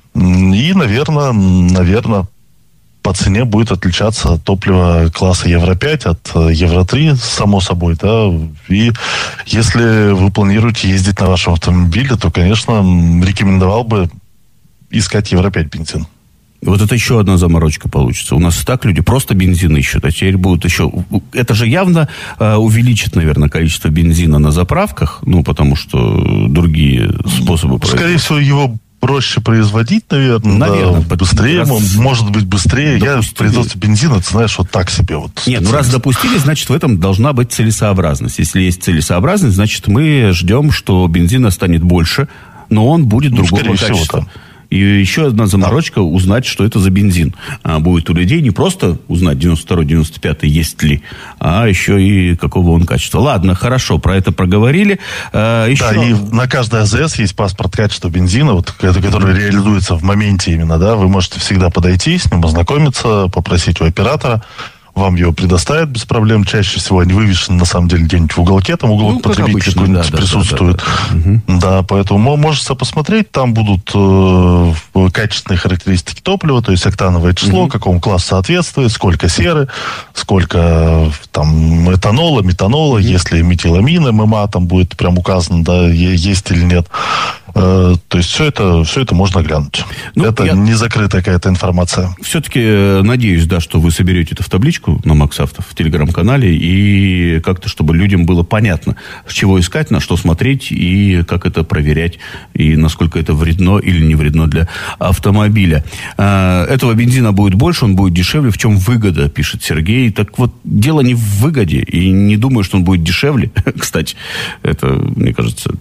Speaker 6: И, наверное, наверное, по цене будет отличаться топливо класса евро пять от евро три, само собой, да. И если вы планируете ездить на вашем автомобиле, то, конечно, рекомендовал бы искать евро пять бензин.
Speaker 5: Вот это еще одна заморочка получится. У нас и так люди просто бензин ищут, а теперь будут еще... Это же явно э, увеличит, наверное, количество бензина на заправках, ну, потому что другие способы...
Speaker 6: Скорее всего, его проще производить, наверное,
Speaker 5: наверное
Speaker 6: да, быстрее, раз... может быть, быстрее. Допустили... Я производство бензина, ты знаешь, вот так себе. Вот,
Speaker 5: Нет, ну раз допустили, значит, в этом должна быть целесообразность. Если есть целесообразность, значит, мы ждем, что бензина станет больше, но он будет ну, другого качества. Всего, и еще одна заморочка, да. узнать, что это за бензин. А будет у людей не просто узнать девяносто второй девяносто пятый есть ли, а еще и какого он качества. Ладно, хорошо, про это проговорили. А, еще...
Speaker 6: Да, и на каждой АЗС есть паспорт качества бензина, вот, который реализуется в моменте именно, да. Вы можете всегда подойти, с ним ознакомиться, попросить у оператора. Вам его предоставят без проблем. Чаще всего они вывешены, на самом деле, где-нибудь в уголке, там уголок ну, потребителя какой-нибудь да, присутствует. Да, да, да, да. да, поэтому можете посмотреть, там будут э, качественные характеристики топлива, то есть октановое число, угу. какому классу соответствует, сколько серы, сколько там этанола, метанола, угу. если метиламин, эм эм а там будет прям указано, да, есть или нет. Э, то есть все это, все это можно глянуть. Ну, это я... не закрытая какая-то информация.
Speaker 5: Все-таки надеюсь, да, что вы соберете это в табличку на Макс Авто в телеграм-канале и как-то, чтобы людям было понятно, с чего искать, на что смотреть и как это проверять, и насколько это вредно или не вредно для автомобиля. А, этого бензина будет больше, он будет дешевле. В чем выгода, пишет Сергей. Так вот, дело не в выгоде, и не думаю, что он будет дешевле. Кстати, это, мне кажется...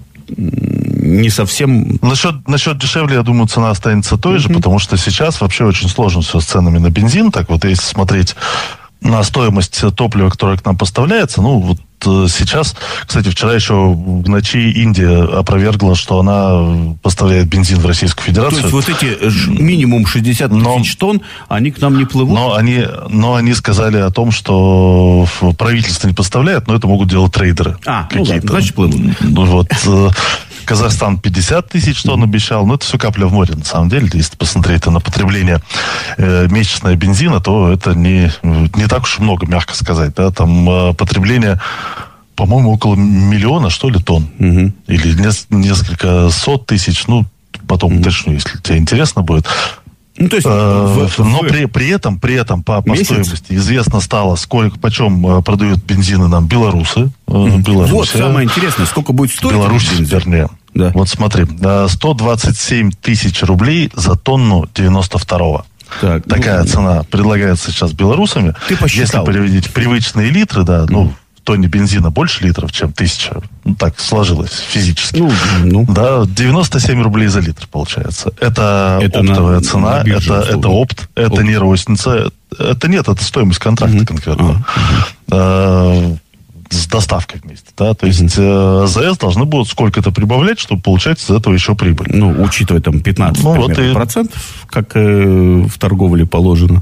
Speaker 5: не совсем...
Speaker 6: Насчет, насчет дешевле, я думаю, цена останется той mm-hmm. же, потому что сейчас вообще очень сложно все с ценами на бензин. Так вот, если смотреть на стоимость топлива, которое к нам поставляется, ну, вот сейчас, кстати, вчера еще в ночи Индия опровергла, что она поставляет бензин в Российскую Федерацию.
Speaker 5: То есть вот эти минимум шестьдесят тысяч тонн, они к нам не плывут?
Speaker 6: Но они, но они сказали о том, что правительство не поставляет, но это могут делать трейдеры.
Speaker 5: А, ну ладно, значит плывут.
Speaker 6: Ну вот... Казахстан пятьдесят тысяч тонн обещал, но это все капля в море, на самом деле. Если посмотреть на потребление э, месячное бензина, то это не, не так уж и много, мягко сказать. Да? Там э, потребление, по-моему, около миллиона, что ли, тонн. Угу. Или не, несколько сот тысяч, ну, потом уточню, если тебе интересно будет.
Speaker 5: Ну, то есть,
Speaker 6: э,
Speaker 5: в,
Speaker 6: но
Speaker 5: в...
Speaker 6: При, при этом, при этом по, по
Speaker 5: Месяц?
Speaker 6: стоимости известно стало, сколько, почем продают бензины нам белорусы.
Speaker 5: Mm-hmm.
Speaker 6: Белорусы.
Speaker 5: Вот самое интересное, сколько будет стоить
Speaker 6: Беларусь,
Speaker 5: бензин?
Speaker 6: вернее.
Speaker 5: Да.
Speaker 6: Вот смотри, сто двадцать семь тысяч рублей за тонну девяносто второго.
Speaker 5: Так,
Speaker 6: Такая
Speaker 5: ну,
Speaker 6: цена предлагается сейчас белорусами.
Speaker 5: Ты посчитал.
Speaker 6: Если переводить привычные литры, да, ну, mm. в тонне бензина больше литров, чем тысяча. Ну, так сложилось физически.
Speaker 5: Ну, ну.
Speaker 6: Да, девяносто семь рублей за литр получается. Это,
Speaker 5: это
Speaker 6: оптовая
Speaker 5: на,
Speaker 6: цена,
Speaker 5: на бирже,
Speaker 6: это, это опт, это опт. Не розница. Это нет, это стоимость контракта mm-hmm. конкретно. Mm-hmm. С доставкой вместе, да, то есть mm-hmm. э, АЗС должны будут сколько-то прибавлять, чтобы получать из этого еще прибыль.
Speaker 5: Ну, учитывая там пятнадцать ну, вот и... процентов, как э, в торговле положено.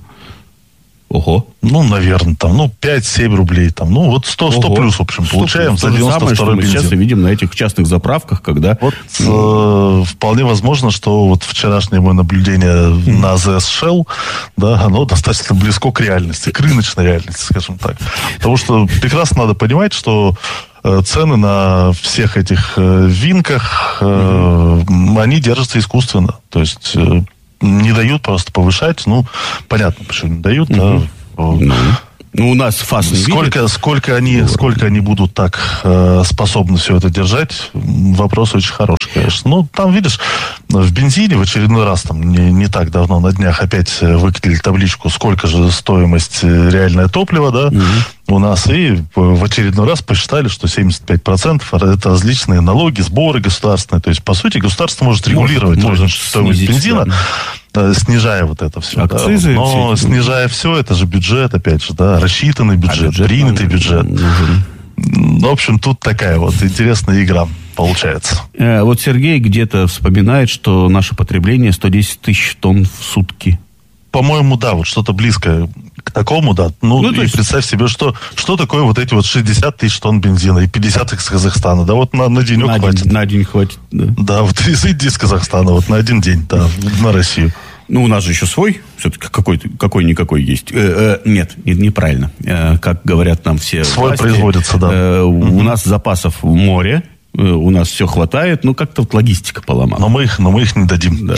Speaker 5: Ого.
Speaker 6: Ну, наверное, там, ну, пять-семь рублей, там, ну, вот сто, сто плюс, в общем, получаем за девяносто второй бензин.
Speaker 5: Мы сейчас и видим на этих частных заправках, когда...
Speaker 6: Вот э, вполне возможно, что вот вчерашнее мое наблюдение mm-hmm. на АЗС Shell, да, оно достаточно близко к реальности, к рыночной реальности, скажем так. Потому что прекрасно надо понимать, что э, цены на всех этих э, винках, э, mm-hmm. они держатся искусственно. То есть... Э, не дают просто повышать. Ну, понятно, почему не дают. Mm-hmm. Да.
Speaker 5: Mm-hmm. Ну, у нас ФАС не
Speaker 6: сколько,
Speaker 5: видит.
Speaker 6: Сколько они, mm-hmm. сколько они будут так э, способны все это держать, вопрос очень хороший, конечно. Ну, там, видишь, в бензине в очередной раз, там, не, не так давно, на днях опять выкатили табличку, сколько же стоимость реальное топливо, да, mm-hmm. у нас, и в очередной раз посчитали, что семьдесят пять процентов это различные налоги, сборы государственные. То есть, по сути, государство может регулировать может, может стоимость снизить, бензина, да. снижая вот это все.
Speaker 5: Акцизы,
Speaker 6: да. Но
Speaker 5: все
Speaker 6: снижая все, это же бюджет, опять же, да, рассчитанный бюджет, а бюджет принятый бюджет. Нужен. В общем, тут такая вот интересная игра получается.
Speaker 5: Э, вот Сергей где-то вспоминает, что наше потребление сто десять тысяч тонн в сутки.
Speaker 6: По-моему, да, вот что-то близкое к такому, да. Ну, ну и есть... представь себе, что, что такое вот эти вот шестьдесят тысяч тонн бензина и пятьдесят из Казахстана. Да, вот на, на денек
Speaker 5: на
Speaker 6: хватит.
Speaker 5: День, на день хватит, да.
Speaker 6: Да, вот иди из Казахстана вот на один день, да, на Россию.
Speaker 5: Ну, у нас же еще свой, все-таки какой-то, какой-никакой есть. Э, э, нет, нет, неправильно. Э, как говорят нам все
Speaker 6: свой
Speaker 5: власти,
Speaker 6: производится, да.
Speaker 5: Э, угу. У нас запасов в море, э, у нас все хватает, ну, как-то вот логистика поломала.
Speaker 6: Но мы их, но мы их не дадим.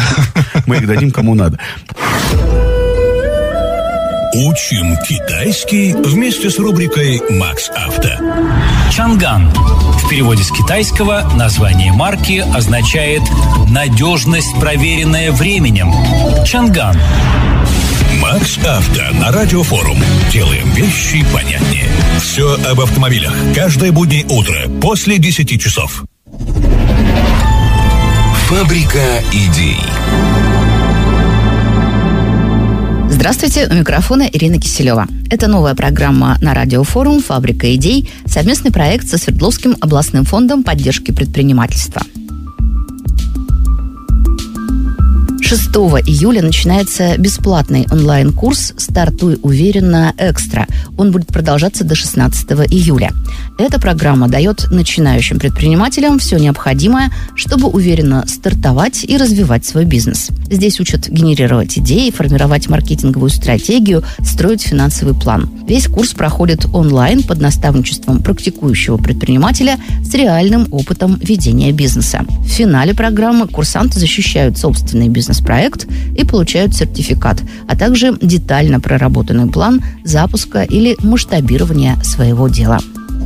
Speaker 5: Мы их дадим кому надо.
Speaker 4: Учим китайский вместе с рубрикой «Макс Авто».
Speaker 7: Чанган. В переводе с китайского название марки означает «надежность, проверенная временем». Чанган.
Speaker 4: Макс Авто на Радиофорум. Делаем вещи понятнее. Все об автомобилях. Каждое буднее утро после десяти часов. Фабрика идей.
Speaker 1: Здравствуйте, у микрофона Ирина Киселева. Это новая программа на Радиофорум «Фабрика идей», совместный проект со Свердловским областным фондом поддержки предпринимательства. шестого июля начинается бесплатный онлайн-курс «Стартуй уверенно Экстра». Он будет продолжаться до шестнадцатого июля. Эта программа дает начинающим предпринимателям все необходимое, чтобы уверенно стартовать и развивать свой бизнес. Здесь учат генерировать идеи, формировать маркетинговую стратегию, строить финансовый план. Весь курс проходит онлайн под наставничеством практикующего предпринимателя с реальным опытом ведения бизнеса. В финале программы курсанты защищают собственный бизнес проект и получают сертификат, а также детально проработанный план запуска или масштабирования своего дела.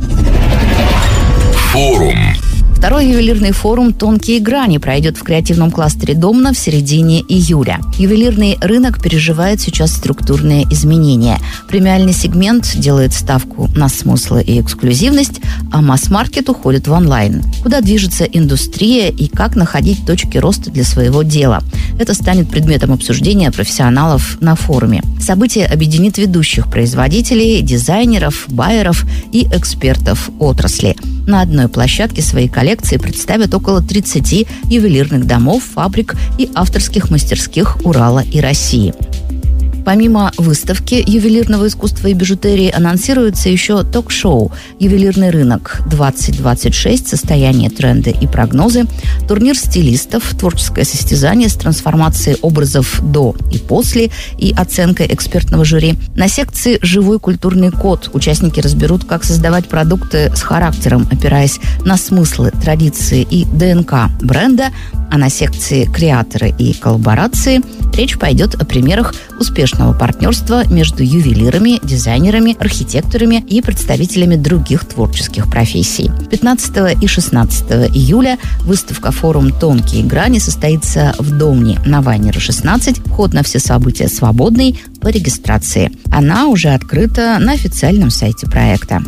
Speaker 4: Форум.
Speaker 1: Второй ювелирный форум «Тонкие грани» пройдет в креативном кластере «Домна» в середине июля. Ювелирный рынок переживает сейчас структурные изменения. Премиальный сегмент делает ставку на смыслы и эксклюзивность, а масс-маркет уходит в онлайн. Куда движется индустрия и как находить точки роста для своего дела? Это станет предметом обсуждения профессионалов на форуме. Событие объединит ведущих производителей, дизайнеров, байеров и экспертов отрасли. На одной площадке своей коллекции представят около тридцати ювелирных домов, фабрик и авторских мастерских Урала и России. Помимо выставки ювелирного искусства и бижутерии анонсируется еще ток-шоу «Ювелирный рынок двадцать двадцать шесть. Состояние, тренды и прогнозы», турнир стилистов, творческое состязание с трансформацией образов до и после и оценкой экспертного жюри. На секции «Живой культурный код» участники разберут, как создавать продукты с характером, опираясь на смыслы, традиции и ДНК бренда, а на секции «Креаторы и коллаборации» Речь пойдет о примерах успешного партнерства между ювелирами, дизайнерами, архитекторами и представителями других творческих профессий. пятнадцатого и шестнадцатого июля выставка «Форум. Тонкие грани» состоится в Домне на Вайнера шестнадцать. Вход на все события свободный по регистрации. Она уже открыта на официальном сайте проекта.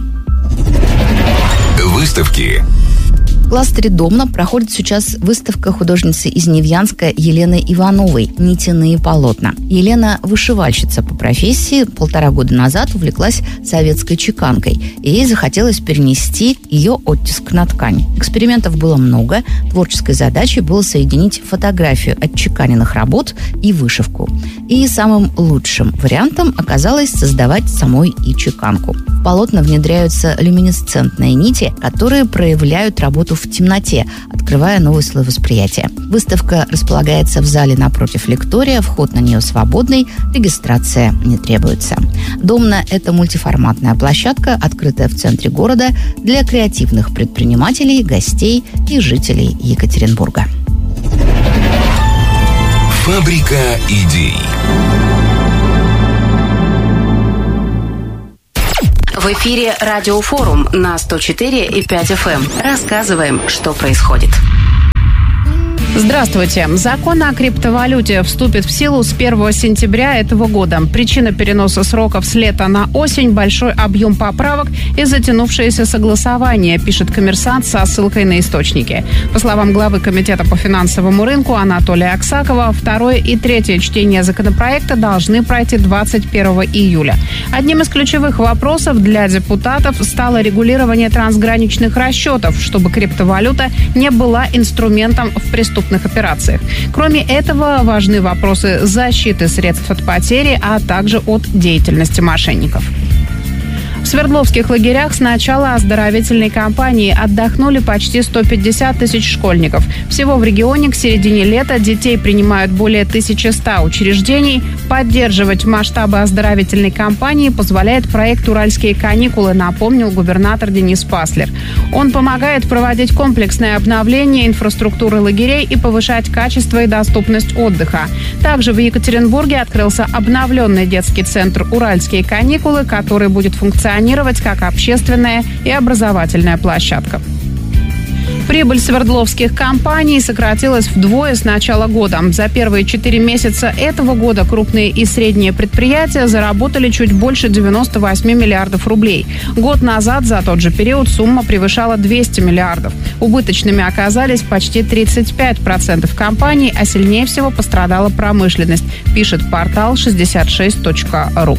Speaker 4: Выставки.
Speaker 1: В кластере «Домна» проходит сейчас выставка художницы из Невьянска Елены Ивановой «Нитяные полотна». Елена – вышивальщица по профессии, полтора года назад увлеклась советской чеканкой, и ей захотелось перенести ее оттиск на ткань. Экспериментов было много, творческой задачей было соединить фотографию отчеканенных работ и вышивку. И самым лучшим вариантом оказалось создавать самой и чеканку. В полотна внедряются люминесцентные нити, которые проявляют работу в темноте, открывая новый слой восприятия. Выставка располагается в зале напротив лектория, вход на нее свободный, регистрация не требуется. Домна – это мультиформатная площадка, открытая в центре города для креативных предпринимателей, гостей и жителей Екатеринбурга.
Speaker 4: Фабрика идей.
Speaker 8: В эфире Радиофорум на сто четыре и пять эф эм. Рассказываем, что происходит.
Speaker 9: Здравствуйте. Закон о криптовалюте вступит в силу с первого сентября этого года. Причина переноса сроков с лета на осень – большой объем поправок и затянувшееся согласование, пишет «Коммерсант» со ссылкой на источники. По словам главы Комитета по финансовому рынку Анатолия Аксакова, второе и третье чтение законопроекта должны пройти двадцать первого июля. Одним из ключевых вопросов для депутатов стало регулирование трансграничных расчетов, чтобы криптовалюта не была инструментом в преступлении операциях. Кроме этого, важны вопросы защиты средств от потери, а также от деятельности мошенников. В Свердловских лагерях с начала оздоровительной кампании отдохнули почти сто пятьдесят тысяч школьников. Всего в регионе к середине лета детей принимают более тысячи ста учреждений. Поддерживать масштабы оздоровительной кампании позволяет проект «Уральские каникулы», напомнил губернатор Денис Паслер. Он помогает проводить комплексное обновление инфраструктуры лагерей и повышать качество и доступность отдыха. Также в Екатеринбурге открылся обновленный детский центр «Уральские каникулы», который будет функционировать как общественная и образовательная площадка. Прибыль свердловских компаний сократилась вдвое с начала года. За первые четыре месяца этого года крупные и средние предприятия заработали чуть больше девяносто восемь миллиардов рублей. Год назад за тот же период сумма превышала двести миллиардов. Убыточными оказались почти тридцать пять процентов компаний, а сильнее всего пострадала промышленность, пишет портал шестьдесят шесть точка ру.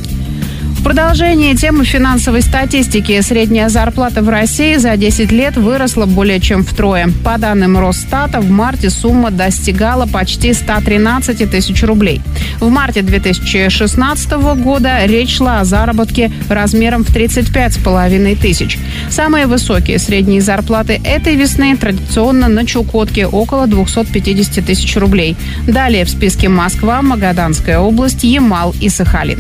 Speaker 9: В продолжение темы финансовой статистики, средняя зарплата в России за десять лет выросла более чем втрое. По данным Росстата, в марте сумма достигала почти ста тринадцати тысяч рублей. В марте две тысячи шестнадцатого года речь шла о заработке размером в тридцать пять с половиной тысяч. Самые высокие средние зарплаты этой весны традиционно на Чукотке – около двухсот пятидесяти тысяч рублей. Далее в списке Москва, Магаданская область, Ямал и Сахалин.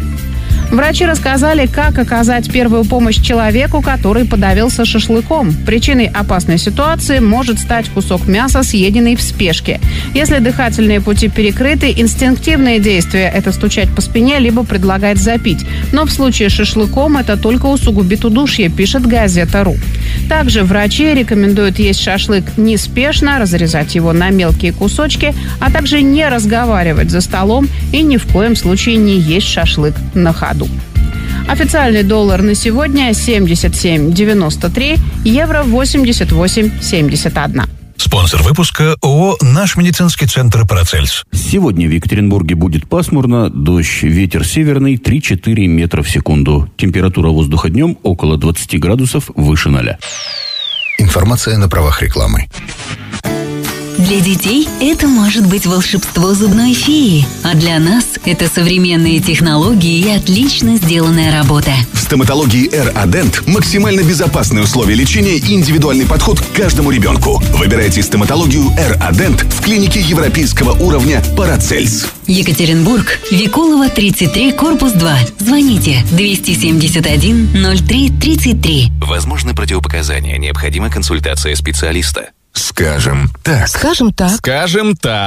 Speaker 9: Врачи рассказали, как оказать первую помощь человеку, который подавился шашлыком. Причиной опасной ситуации может стать кусок мяса, съеденный в спешке. Если дыхательные пути перекрыты, инстинктивные действия – это стучать по спине, либо предлагать запить. Но в случае с шашлыком это только усугубит удушье, пишет газета.ру. Также врачи рекомендуют есть шашлык неспешно, разрезать его на мелкие кусочки, а также не разговаривать за столом и ни в коем случае не есть шашлык на ходу. Официальный доллар на сегодня семьдесят семь девяносто три, евро восемьдесят восемь семьдесят один.
Speaker 4: Спонсор выпуска ООО «Наш медицинский центр Парацельс».
Speaker 5: Сегодня в Екатеринбурге будет пасмурно, дождь, ветер северный три-четыре метра в секунду. Температура воздуха днем около двадцати градусов выше ноля.
Speaker 10: Информация на правах рекламы.
Speaker 11: Для детей это может быть волшебство зубной феи, а для нас это современные технологии и отлично сделанная работа.
Speaker 12: В стоматологии R-Adent максимально безопасные условия лечения и индивидуальный подход к каждому ребенку. Выбирайте стоматологию R-Adent в клинике европейского уровня Парацельс.
Speaker 11: Екатеринбург, Викулова, тридцать три, корпус два. Звоните двести семьдесят один ноль три тридцать три.
Speaker 13: Возможны противопоказания, необходима консультация специалиста.
Speaker 12: Скажем так.
Speaker 14: Скажем так.
Speaker 13: Скажем так.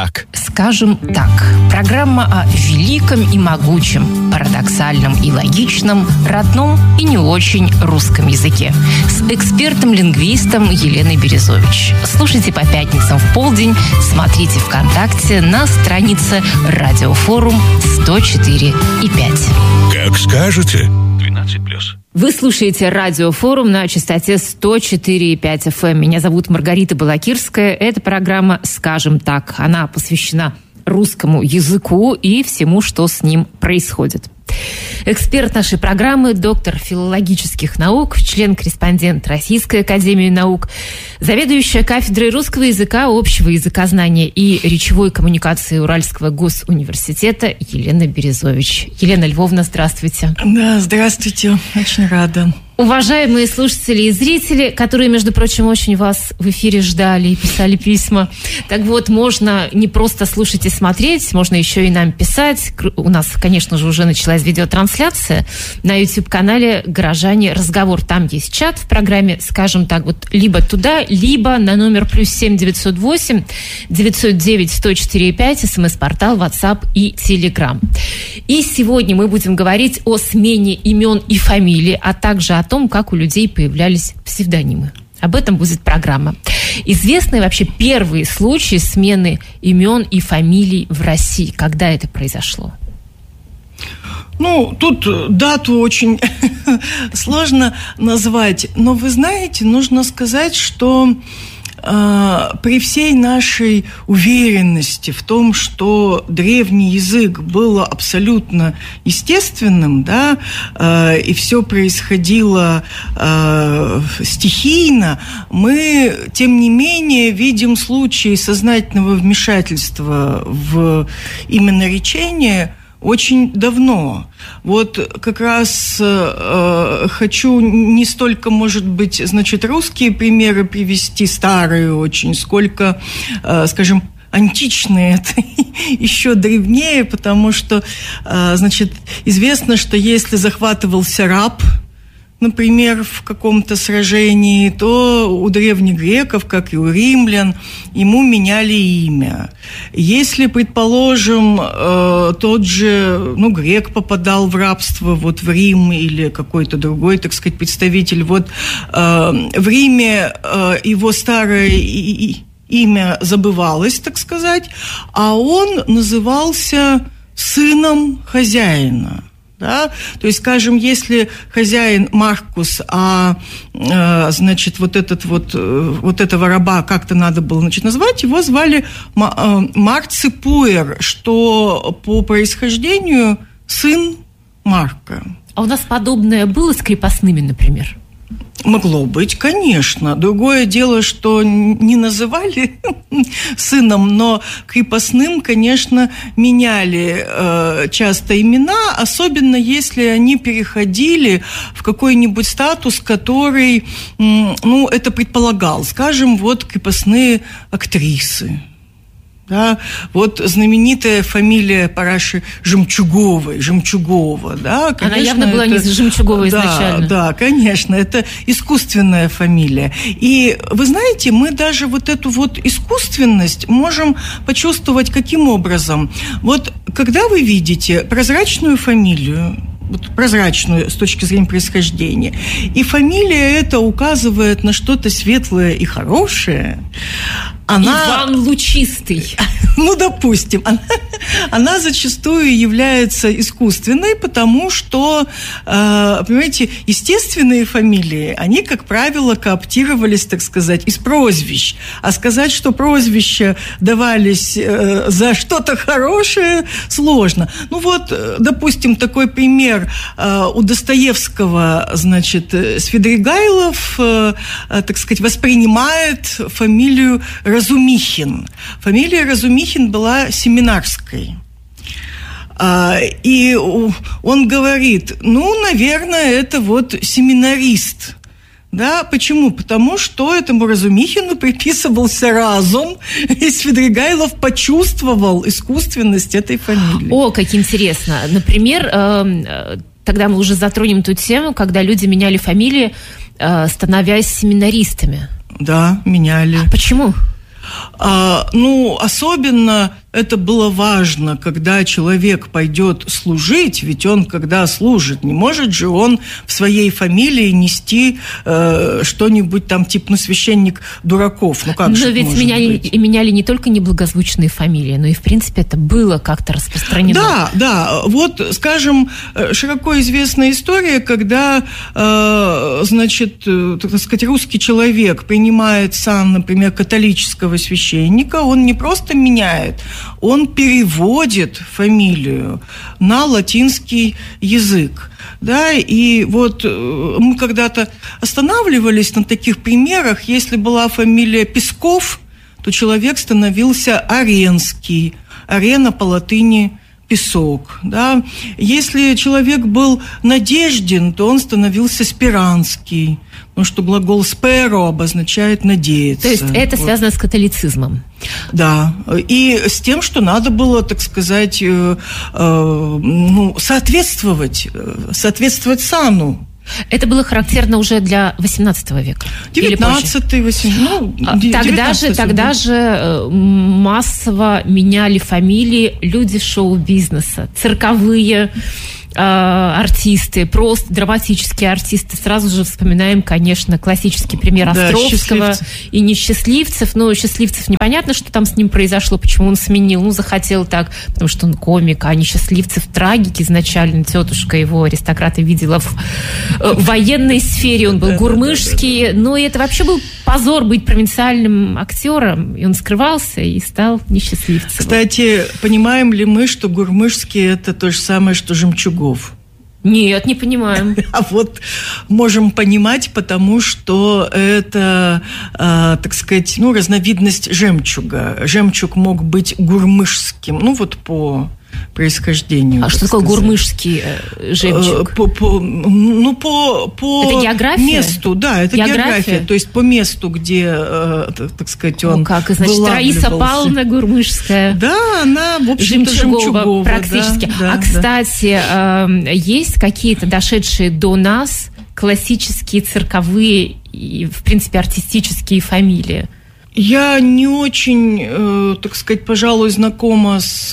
Speaker 14: Скажем так, программа о великом и могучем, парадоксальном и логичном, родном и не очень русском языке. С экспертом-лингвистом Еленой Березович. Слушайте по пятницам в полдень, смотрите ВКонтакте на странице Радиофорум сто четыре и пять.
Speaker 4: Как скажете. двенадцать плюс.
Speaker 14: Вы слушаете Радиофорум на частоте сто четыре и пять эф эм. Меня зовут Маргарита Балакирская. Это программа «Скажем так». Она посвящена русскому языку и всему, что с ним происходит. Эксперт нашей программы, доктор филологических наук, член-корреспондент Российской академии наук, заведующая кафедрой русского языка, общего языкознания и речевой коммуникации Уральского госуниверситета Елена Березович. Елена Львовна, здравствуйте.
Speaker 15: Да, здравствуйте. Очень рада.
Speaker 14: Уважаемые слушатели и зрители, которые, между прочим, очень вас в эфире ждали и писали письма. Так вот, можно не просто слушать и смотреть, можно еще и нам писать. У нас, конечно же, уже началась видеотрансляция на YouTube-канале «Горожане. Разговор». Там есть чат в программе, скажем так, вот либо туда, либо на номер плюс семь девятьсот восемь девятьсот девять сто четыре и пять, смс-портал, WhatsApp и Telegram. И сегодня мы будем говорить о смене имен и фамилий, а также о том, как у людей появлялись псевдонимы. Об этом будет программа. Известны вообще первые случаи смены имен и фамилий в России? Когда это произошло?
Speaker 15: Ну, тут дату очень сложно назвать. Но вы знаете, нужно сказать, что при всей нашей уверенности в том, что древний язык был абсолютно естественным, да, и все происходило стихийно, мы, тем не менее, видим случаи сознательного вмешательства в именно речение очень давно. Вот как раз э, хочу не столько, может быть, значит, русские примеры привести, старые очень, сколько, э, скажем, античные, это еще древнее, потому что, э, значит, известно, что если захватывался раб, например, в каком-то сражении, то у древних греков, как и у римлян, ему меняли имя. Если, предположим, тот же, ну, грек попадал в рабство вот в Рим или какой-то другой, так сказать, представитель, вот в Риме его старое имя забывалось, так сказать, а он назывался сыном хозяина. Да? То есть, скажем, если хозяин Маркус, а, э, значит, вот, этот вот, э, вот этого раба как-то надо было, значит, назвать, его звали Марций Пуэр, что по происхождению сын Марка.
Speaker 14: А у нас подобное было с крепостными, например?
Speaker 15: Могло быть, конечно. Другое дело, что не называли сыном, но крепостным, конечно, меняли э, часто имена, особенно если они переходили в какой-нибудь статус, который, э, ну, это предполагал. Скажем, вот крепостные актрисы. Да, вот знаменитая фамилия Параши Жемчуговой, Жемчугова, да, конечно,
Speaker 14: она явно была
Speaker 15: это,
Speaker 14: не Жемчугова изначально.
Speaker 15: Да, да, конечно, это искусственная фамилия. И вы знаете, мы даже вот эту вот искусственность можем почувствовать каким образом? Вот когда вы видите прозрачную фамилию, вот прозрачную с точки зрения происхождения, и фамилия эта указывает на что-то светлое и хорошее, она...
Speaker 14: Иван Лучистый.
Speaker 15: Ну, допустим. Она, она зачастую является искусственной, потому что, э, понимаете, естественные фамилии, они, как правило, кооптировались, так сказать, из прозвищ. А сказать, что прозвища давались э, за что-то хорошее, сложно. Ну вот, допустим, такой пример э, у Достоевского, значит, Свидригайлов, э, э, так сказать, воспринимает фамилию Разумихин. Фамилия Разумихин была семинарской. И он говорит, ну, наверное, это вот семинарист. Да, почему? Потому что этому Разумихину приписывался разум, и Свидригайлов почувствовал искусственность этой фамилии.
Speaker 14: О, как интересно. Например, тогда мы уже затронем ту тему, когда люди меняли фамилии, становясь семинаристами.
Speaker 15: Да, меняли.
Speaker 14: Почему?
Speaker 15: А, ну, особенно это было важно, когда человек пойдет служить, ведь он, когда служит, не может же он в своей фамилии нести э, что-нибудь там, типа, ну, священник Дураков. Ну, как
Speaker 14: но
Speaker 15: же
Speaker 14: ведь
Speaker 15: может
Speaker 14: меняли,
Speaker 15: быть?
Speaker 14: и меняли не только неблагозвучные фамилии, но и, в принципе, это было как-то распространено.
Speaker 15: Да, да. Вот, скажем, широко известная история, когда, э, значит, так сказать, русский человек принимает сан, например, католического священника, он не просто меняет, он переводит фамилию на латинский язык. Да, и вот мы когда-то останавливались на таких примерах. Если была фамилия Песков, то человек становился Аренский. Арена по латыни песок. Да. Если человек был Надеждин, то он становился Спиранский. Потому что глагол «спero» обозначает «надеяться».
Speaker 14: То есть это
Speaker 15: вот.
Speaker 14: Связано с католицизмом.
Speaker 15: Да, и с тем, что надо было, так сказать, э, э, ну, соответствовать, соответствовать сану.
Speaker 14: Это было характерно уже для восемнадцатого века?
Speaker 15: девятнадцатый, восемнадцатый, ну,
Speaker 14: тогда же, тогда же массово меняли фамилии люди шоу-бизнеса, цирковые артисты, просто драматические артисты. Сразу же вспоминаем, конечно, классический пример
Speaker 15: да,
Speaker 14: Островского и несчастливцев. Но счастливцев непонятно, что там с ним произошло, почему он сменил. Ну, захотел так, потому что он комик, а несчастливцев трагик изначально. Тетушка его, аристократы, видела в, в военной сфере. Он был гурмышский. Но это вообще был позор быть провинциальным актером. И он скрывался и стал несчастливцем.
Speaker 15: Кстати, понимаем ли мы, что гурмышский – это то же самое, что Жемчугов?
Speaker 14: Нет, не понимаем.
Speaker 15: А вот можем понимать, потому что это, э, так сказать, ну, разновидность жемчуга. Жемчуг мог быть гурмышским, ну, вот по происхождению.
Speaker 14: А что такое гурмышский жемчуг?
Speaker 15: По, по, ну, по, по
Speaker 14: это география?
Speaker 15: месту, да, это география? география. То есть по месту, где, так, так сказать, он
Speaker 14: ну, как, значит, Раиса Павловна Гурмышская.
Speaker 15: Да, она, в общем-то, жемчугова.
Speaker 14: Практически.
Speaker 15: Да, да,
Speaker 14: а, кстати, да. есть какие-то дошедшие до нас классические цирковые и, в принципе, артистические фамилии?
Speaker 15: Я не очень, э, так сказать, пожалуй, знакома с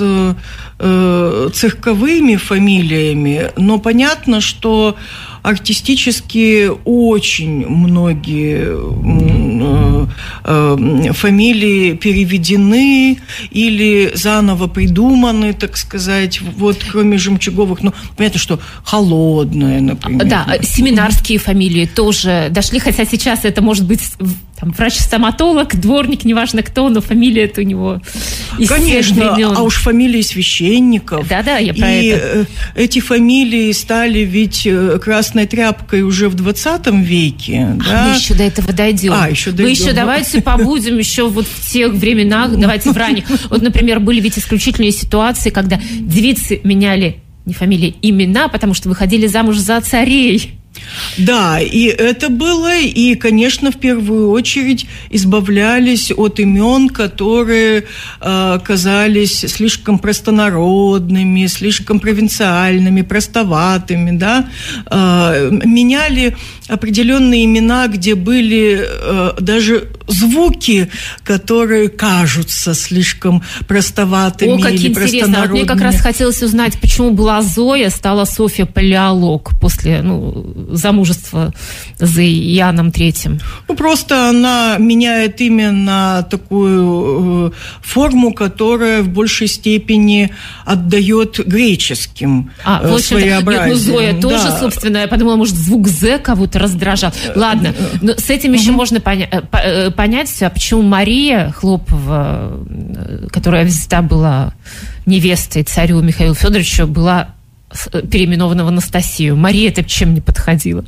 Speaker 15: э, цирковыми фамилиями, но понятно, что артистически очень многие э, э, фамилии переведены или заново придуманы, так сказать, вот кроме Жемчуговых. Ну, понятно, что Холодная, например.
Speaker 14: Да, семинарские фамилии тоже дошли, хотя сейчас это может быть там, врач-стоматолог, дворник, неважно кто, но фамилия-то у него из
Speaker 15: Конечно, а уж фамилии священников.
Speaker 14: Да-да, я про
Speaker 15: и
Speaker 14: это.
Speaker 15: И эти фамилии стали ведь красной тряпкой уже в двадцатом веке.
Speaker 14: А
Speaker 15: да?
Speaker 14: мы еще до этого дойдем.
Speaker 15: А, еще дойдем.
Speaker 14: Мы еще давайте побудем еще вот в тех временах, давайте в ранних. Вот, например, были ведь исключительные ситуации, когда девицы меняли не фамилии, имена, потому что выходили замуж за царей.
Speaker 15: Да, и это было, и, конечно, в первую очередь избавлялись от имен, которые э, казались слишком простонародными, слишком провинциальными, простоватыми, да, э, меняли определенные имена, где были э, даже звуки, которые кажутся слишком простоватыми.
Speaker 14: О, как
Speaker 15: или
Speaker 14: интересно. Вот мне как раз хотелось узнать, почему была Зоя, стала Софья Палеолог после, ну, замужества за Иоанном Третьим.
Speaker 15: Ну, просто она меняет имя на такую э, форму, которая в большей степени отдает греческим
Speaker 14: а,
Speaker 15: э, своеобразием.
Speaker 14: Нет, ну, Зоя тоже, да. собственно, я подумала, может, звук «з» кого-то раздражал. Ладно, но с этим еще угу. можно поня- понять, а почему Мария Хлопова, которая всегда была невестой царю Михаилу Федоровичу, была переименована в Анастасию. Мария это чем не подходила?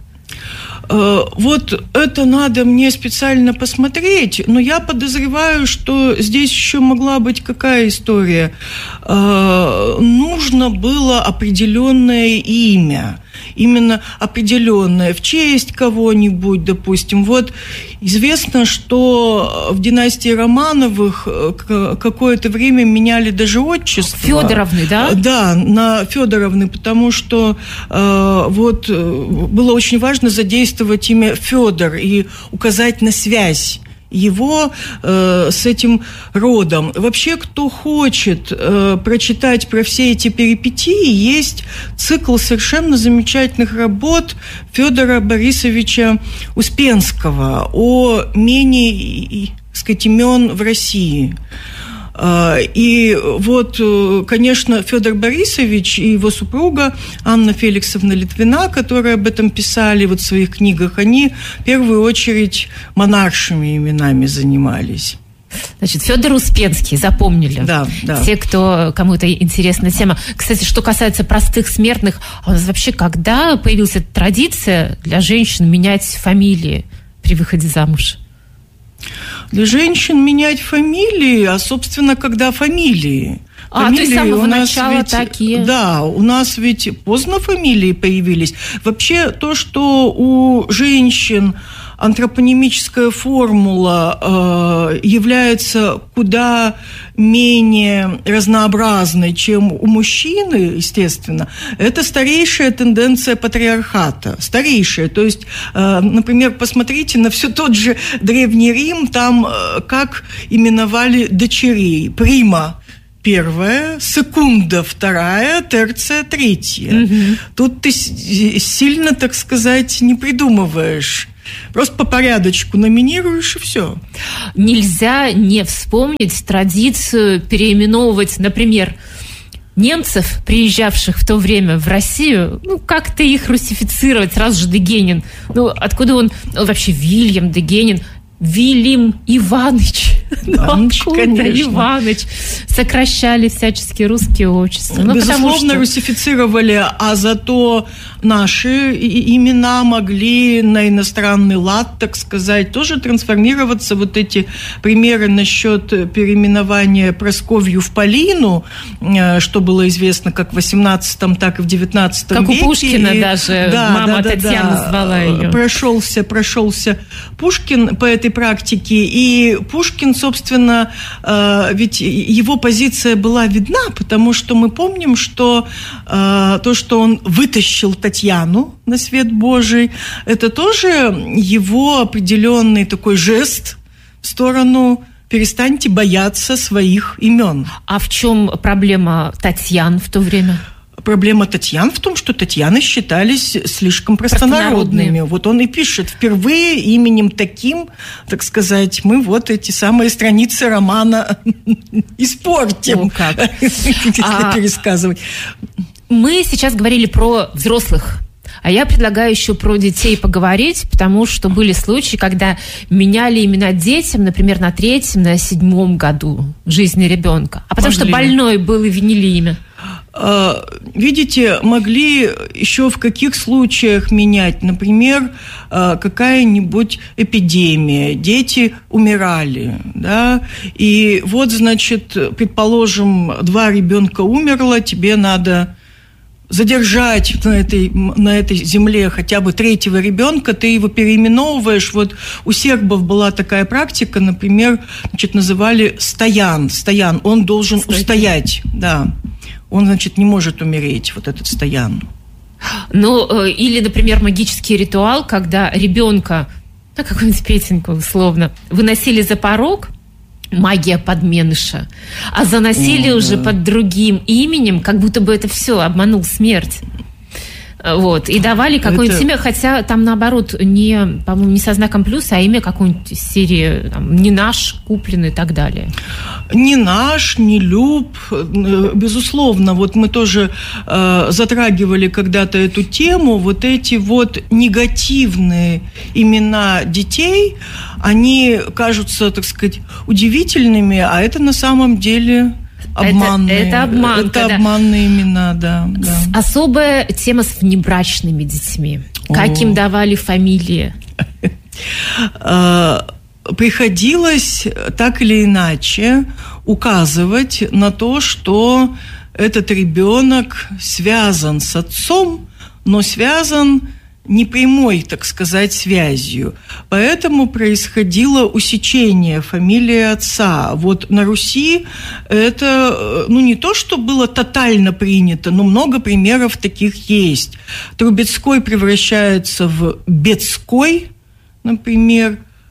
Speaker 15: Вот это надо мне специально посмотреть, но я подозреваю, что здесь еще могла быть какая история. Нужно было определенное имя, именно определенное, в честь кого-нибудь, допустим. Вот известно, что в династии Романовых какое-то время меняли даже отчество.
Speaker 14: Федоровны, да?
Speaker 15: Да, на Федоровны, потому что э, вот было очень важно задействовать имя Федор и указать на связь его э, с этим родом. Вообще, кто хочет э, прочитать про все эти перипетии, есть цикл совершенно замечательных работ Федора Борисовича Успенского о мене, так сказать, имен в России. И вот, конечно, Федор Борисович и его супруга Анна Феликсовна Литвина, которые об этом писали вот в своих книгах, они в первую очередь монаршими именами занимались.
Speaker 14: Значит, Федор Успенский, запомнили.
Speaker 15: Да, да.
Speaker 14: Те, кто, кому это интересная тема. Кстати, что касается простых смертных, а у нас вообще когда появилась эта традиция для женщин менять фамилии при выходе замуж?
Speaker 15: Для женщин менять фамилии, а, собственно, когда фамилии.
Speaker 14: А,
Speaker 15: фамилии
Speaker 14: то есть с самого
Speaker 15: у нас
Speaker 14: начала
Speaker 15: ведь,
Speaker 14: такие.
Speaker 15: Да, у нас ведь поздно фамилии появились. Вообще, то, что у женщин антропонимическая формула э, является куда менее разнообразной, чем у мужчины, естественно, это старейшая тенденция патриархата. Старейшая. То есть, э, например, посмотрите на все тот же Древний Рим, там э, как именовали дочерей. Прима первая, секунда вторая, терция третья. Mm-hmm. Тут ты сильно, так сказать, не придумываешь. Просто по порядочку номинируешь, и все.
Speaker 14: Нельзя не вспомнить традицию переименовывать, например, немцев, приезжавших в то время в Россию, ну, как-то их русифицировать, сразу же Дегенин. Ну, откуда он, ну, вообще Вильям Дегенин, Вильям Иваныч.
Speaker 15: Иваныч,
Speaker 14: ну,
Speaker 15: конечно.
Speaker 14: Иваныч. Сокращали всяческие русские отчества. Ну,
Speaker 15: безусловно, что... русифицировали, а зато наши имена могли на иностранный лад, так сказать, тоже трансформироваться. Вот эти примеры насчет переименования Прасковью в Полину, что было известно как в восемнадцатом, так и в девятнадцатом
Speaker 14: веке.
Speaker 15: Как
Speaker 14: у Пушкина и... даже
Speaker 15: да,
Speaker 14: мама
Speaker 15: да,
Speaker 14: Татьяна
Speaker 15: да,
Speaker 14: звала ее.
Speaker 15: Прошелся, прошелся Пушкин по этой практике, и Пушкин, собственно, ведь его позиция была видна, потому что мы помним, что то, что он вытащил Татьяну на свет Божий, это тоже его определенный такой жест в сторону «перестаньте бояться своих имен».
Speaker 14: А в чем проблема Татьян в то время?
Speaker 15: Проблема Татьян в том, что Татьяны считались слишком простонародными. простонародными. Вот он и пишет впервые именем таким, так сказать, мы вот эти самые страницы романа испортим.
Speaker 14: Ну как?
Speaker 15: а, пересказывать.
Speaker 14: Мы сейчас говорили про взрослых. А я предлагаю еще про детей поговорить, потому что были случаи, когда меняли имена детям, например, на третьем, на седьмом году жизни ребенка. А потому Могли. что больной был и винили имя.
Speaker 15: Видите, могли еще в каких случаях менять? Например, какая-нибудь эпидемия, дети умирали, да, и вот, значит, предположим, два ребенка умерло, тебе надо задержать на этой, на этой земле хотя бы третьего ребенка, ты его переименовываешь. Вот у сербов была такая практика, например, значит, называли стоян. Стоян, он должен Стоять. устоять, да. Он, значит, не может умереть, вот этот стоян.
Speaker 14: Ну, или, например, магический ритуал, когда ребенка, ну, какую-нибудь Петеньку, условно, выносили за порог, магия подменыша, а заносили О, уже да. под другим именем, как будто бы это все, обманул смерть. Вот, и давали какое-нибудь это... имя, хотя там, наоборот, не, по-моему, не со знаком плюса, а имя какой-нибудь из серии там, «Не наш», «Купленный» и так далее.
Speaker 15: Не наш, не люб, безусловно. Вот мы тоже э, затрагивали когда-то эту тему. Вот эти вот негативные имена детей, они кажутся, так сказать, удивительными, а это на самом деле... Обманные.
Speaker 14: Это, это обман.
Speaker 15: Это когда... обманные имена, да, да.
Speaker 14: Особая тема с внебрачными детьми. Как О. им давали фамилии?
Speaker 15: Приходилось так или иначе указывать на то, что этот ребенок связан с отцом, но связан непрямой, так сказать, связью. Поэтому происходило усечение фамилии отца. Вот на Руси это, ну, не то, что было тотально принято, но много примеров таких есть. Трубецкой превращается в Бецкой, например,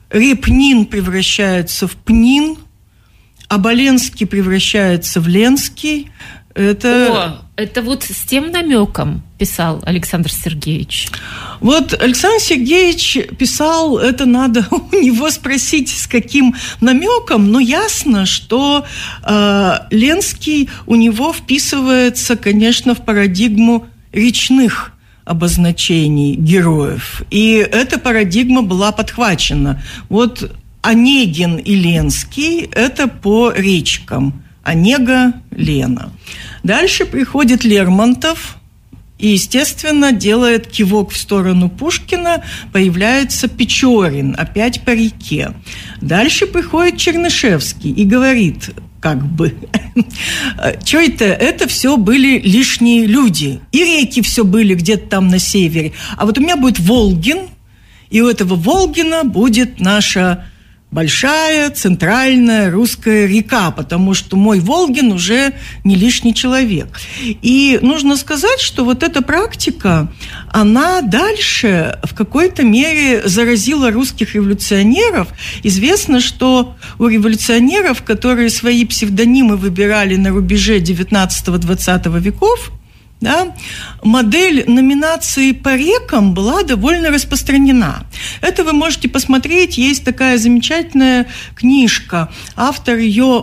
Speaker 15: Репнин превращается в Пнин, Оболенский превращается в Ленский. Это...
Speaker 14: О, это вот с тем намеком писал Александр Сергеевич.
Speaker 15: Вот Александр Сергеевич писал, это надо у него спросить, с каким намеком, но ясно, что э, Ленский у него вписывается, конечно, в парадигму речных обозначений героев. И эта парадигма была подхвачена. Вот Онегин и Ленский – это по речкам. Онега, Лена. Дальше приходит Лермонтов и, естественно, делает кивок в сторону Пушкина. Появляется Печорин, опять по реке. Дальше приходит Чернышевский и говорит, как бы, что это? Это все были лишние люди. И реки все были где-то там на севере. А вот у меня будет Волгин, и у этого Волгина будет наша большая центральная русская река, потому что мой Волгин уже не лишний человек. И нужно сказать, что вот эта практика, она дальше в какой-то мере заразила русских революционеров. Известно, что у революционеров, которые свои псевдонимы выбирали на рубеже девятнадцатого-двадцатого веков, да, модель номинации по рекам была довольно распространена. Это вы можете посмотреть, есть такая замечательная книжка, автор ее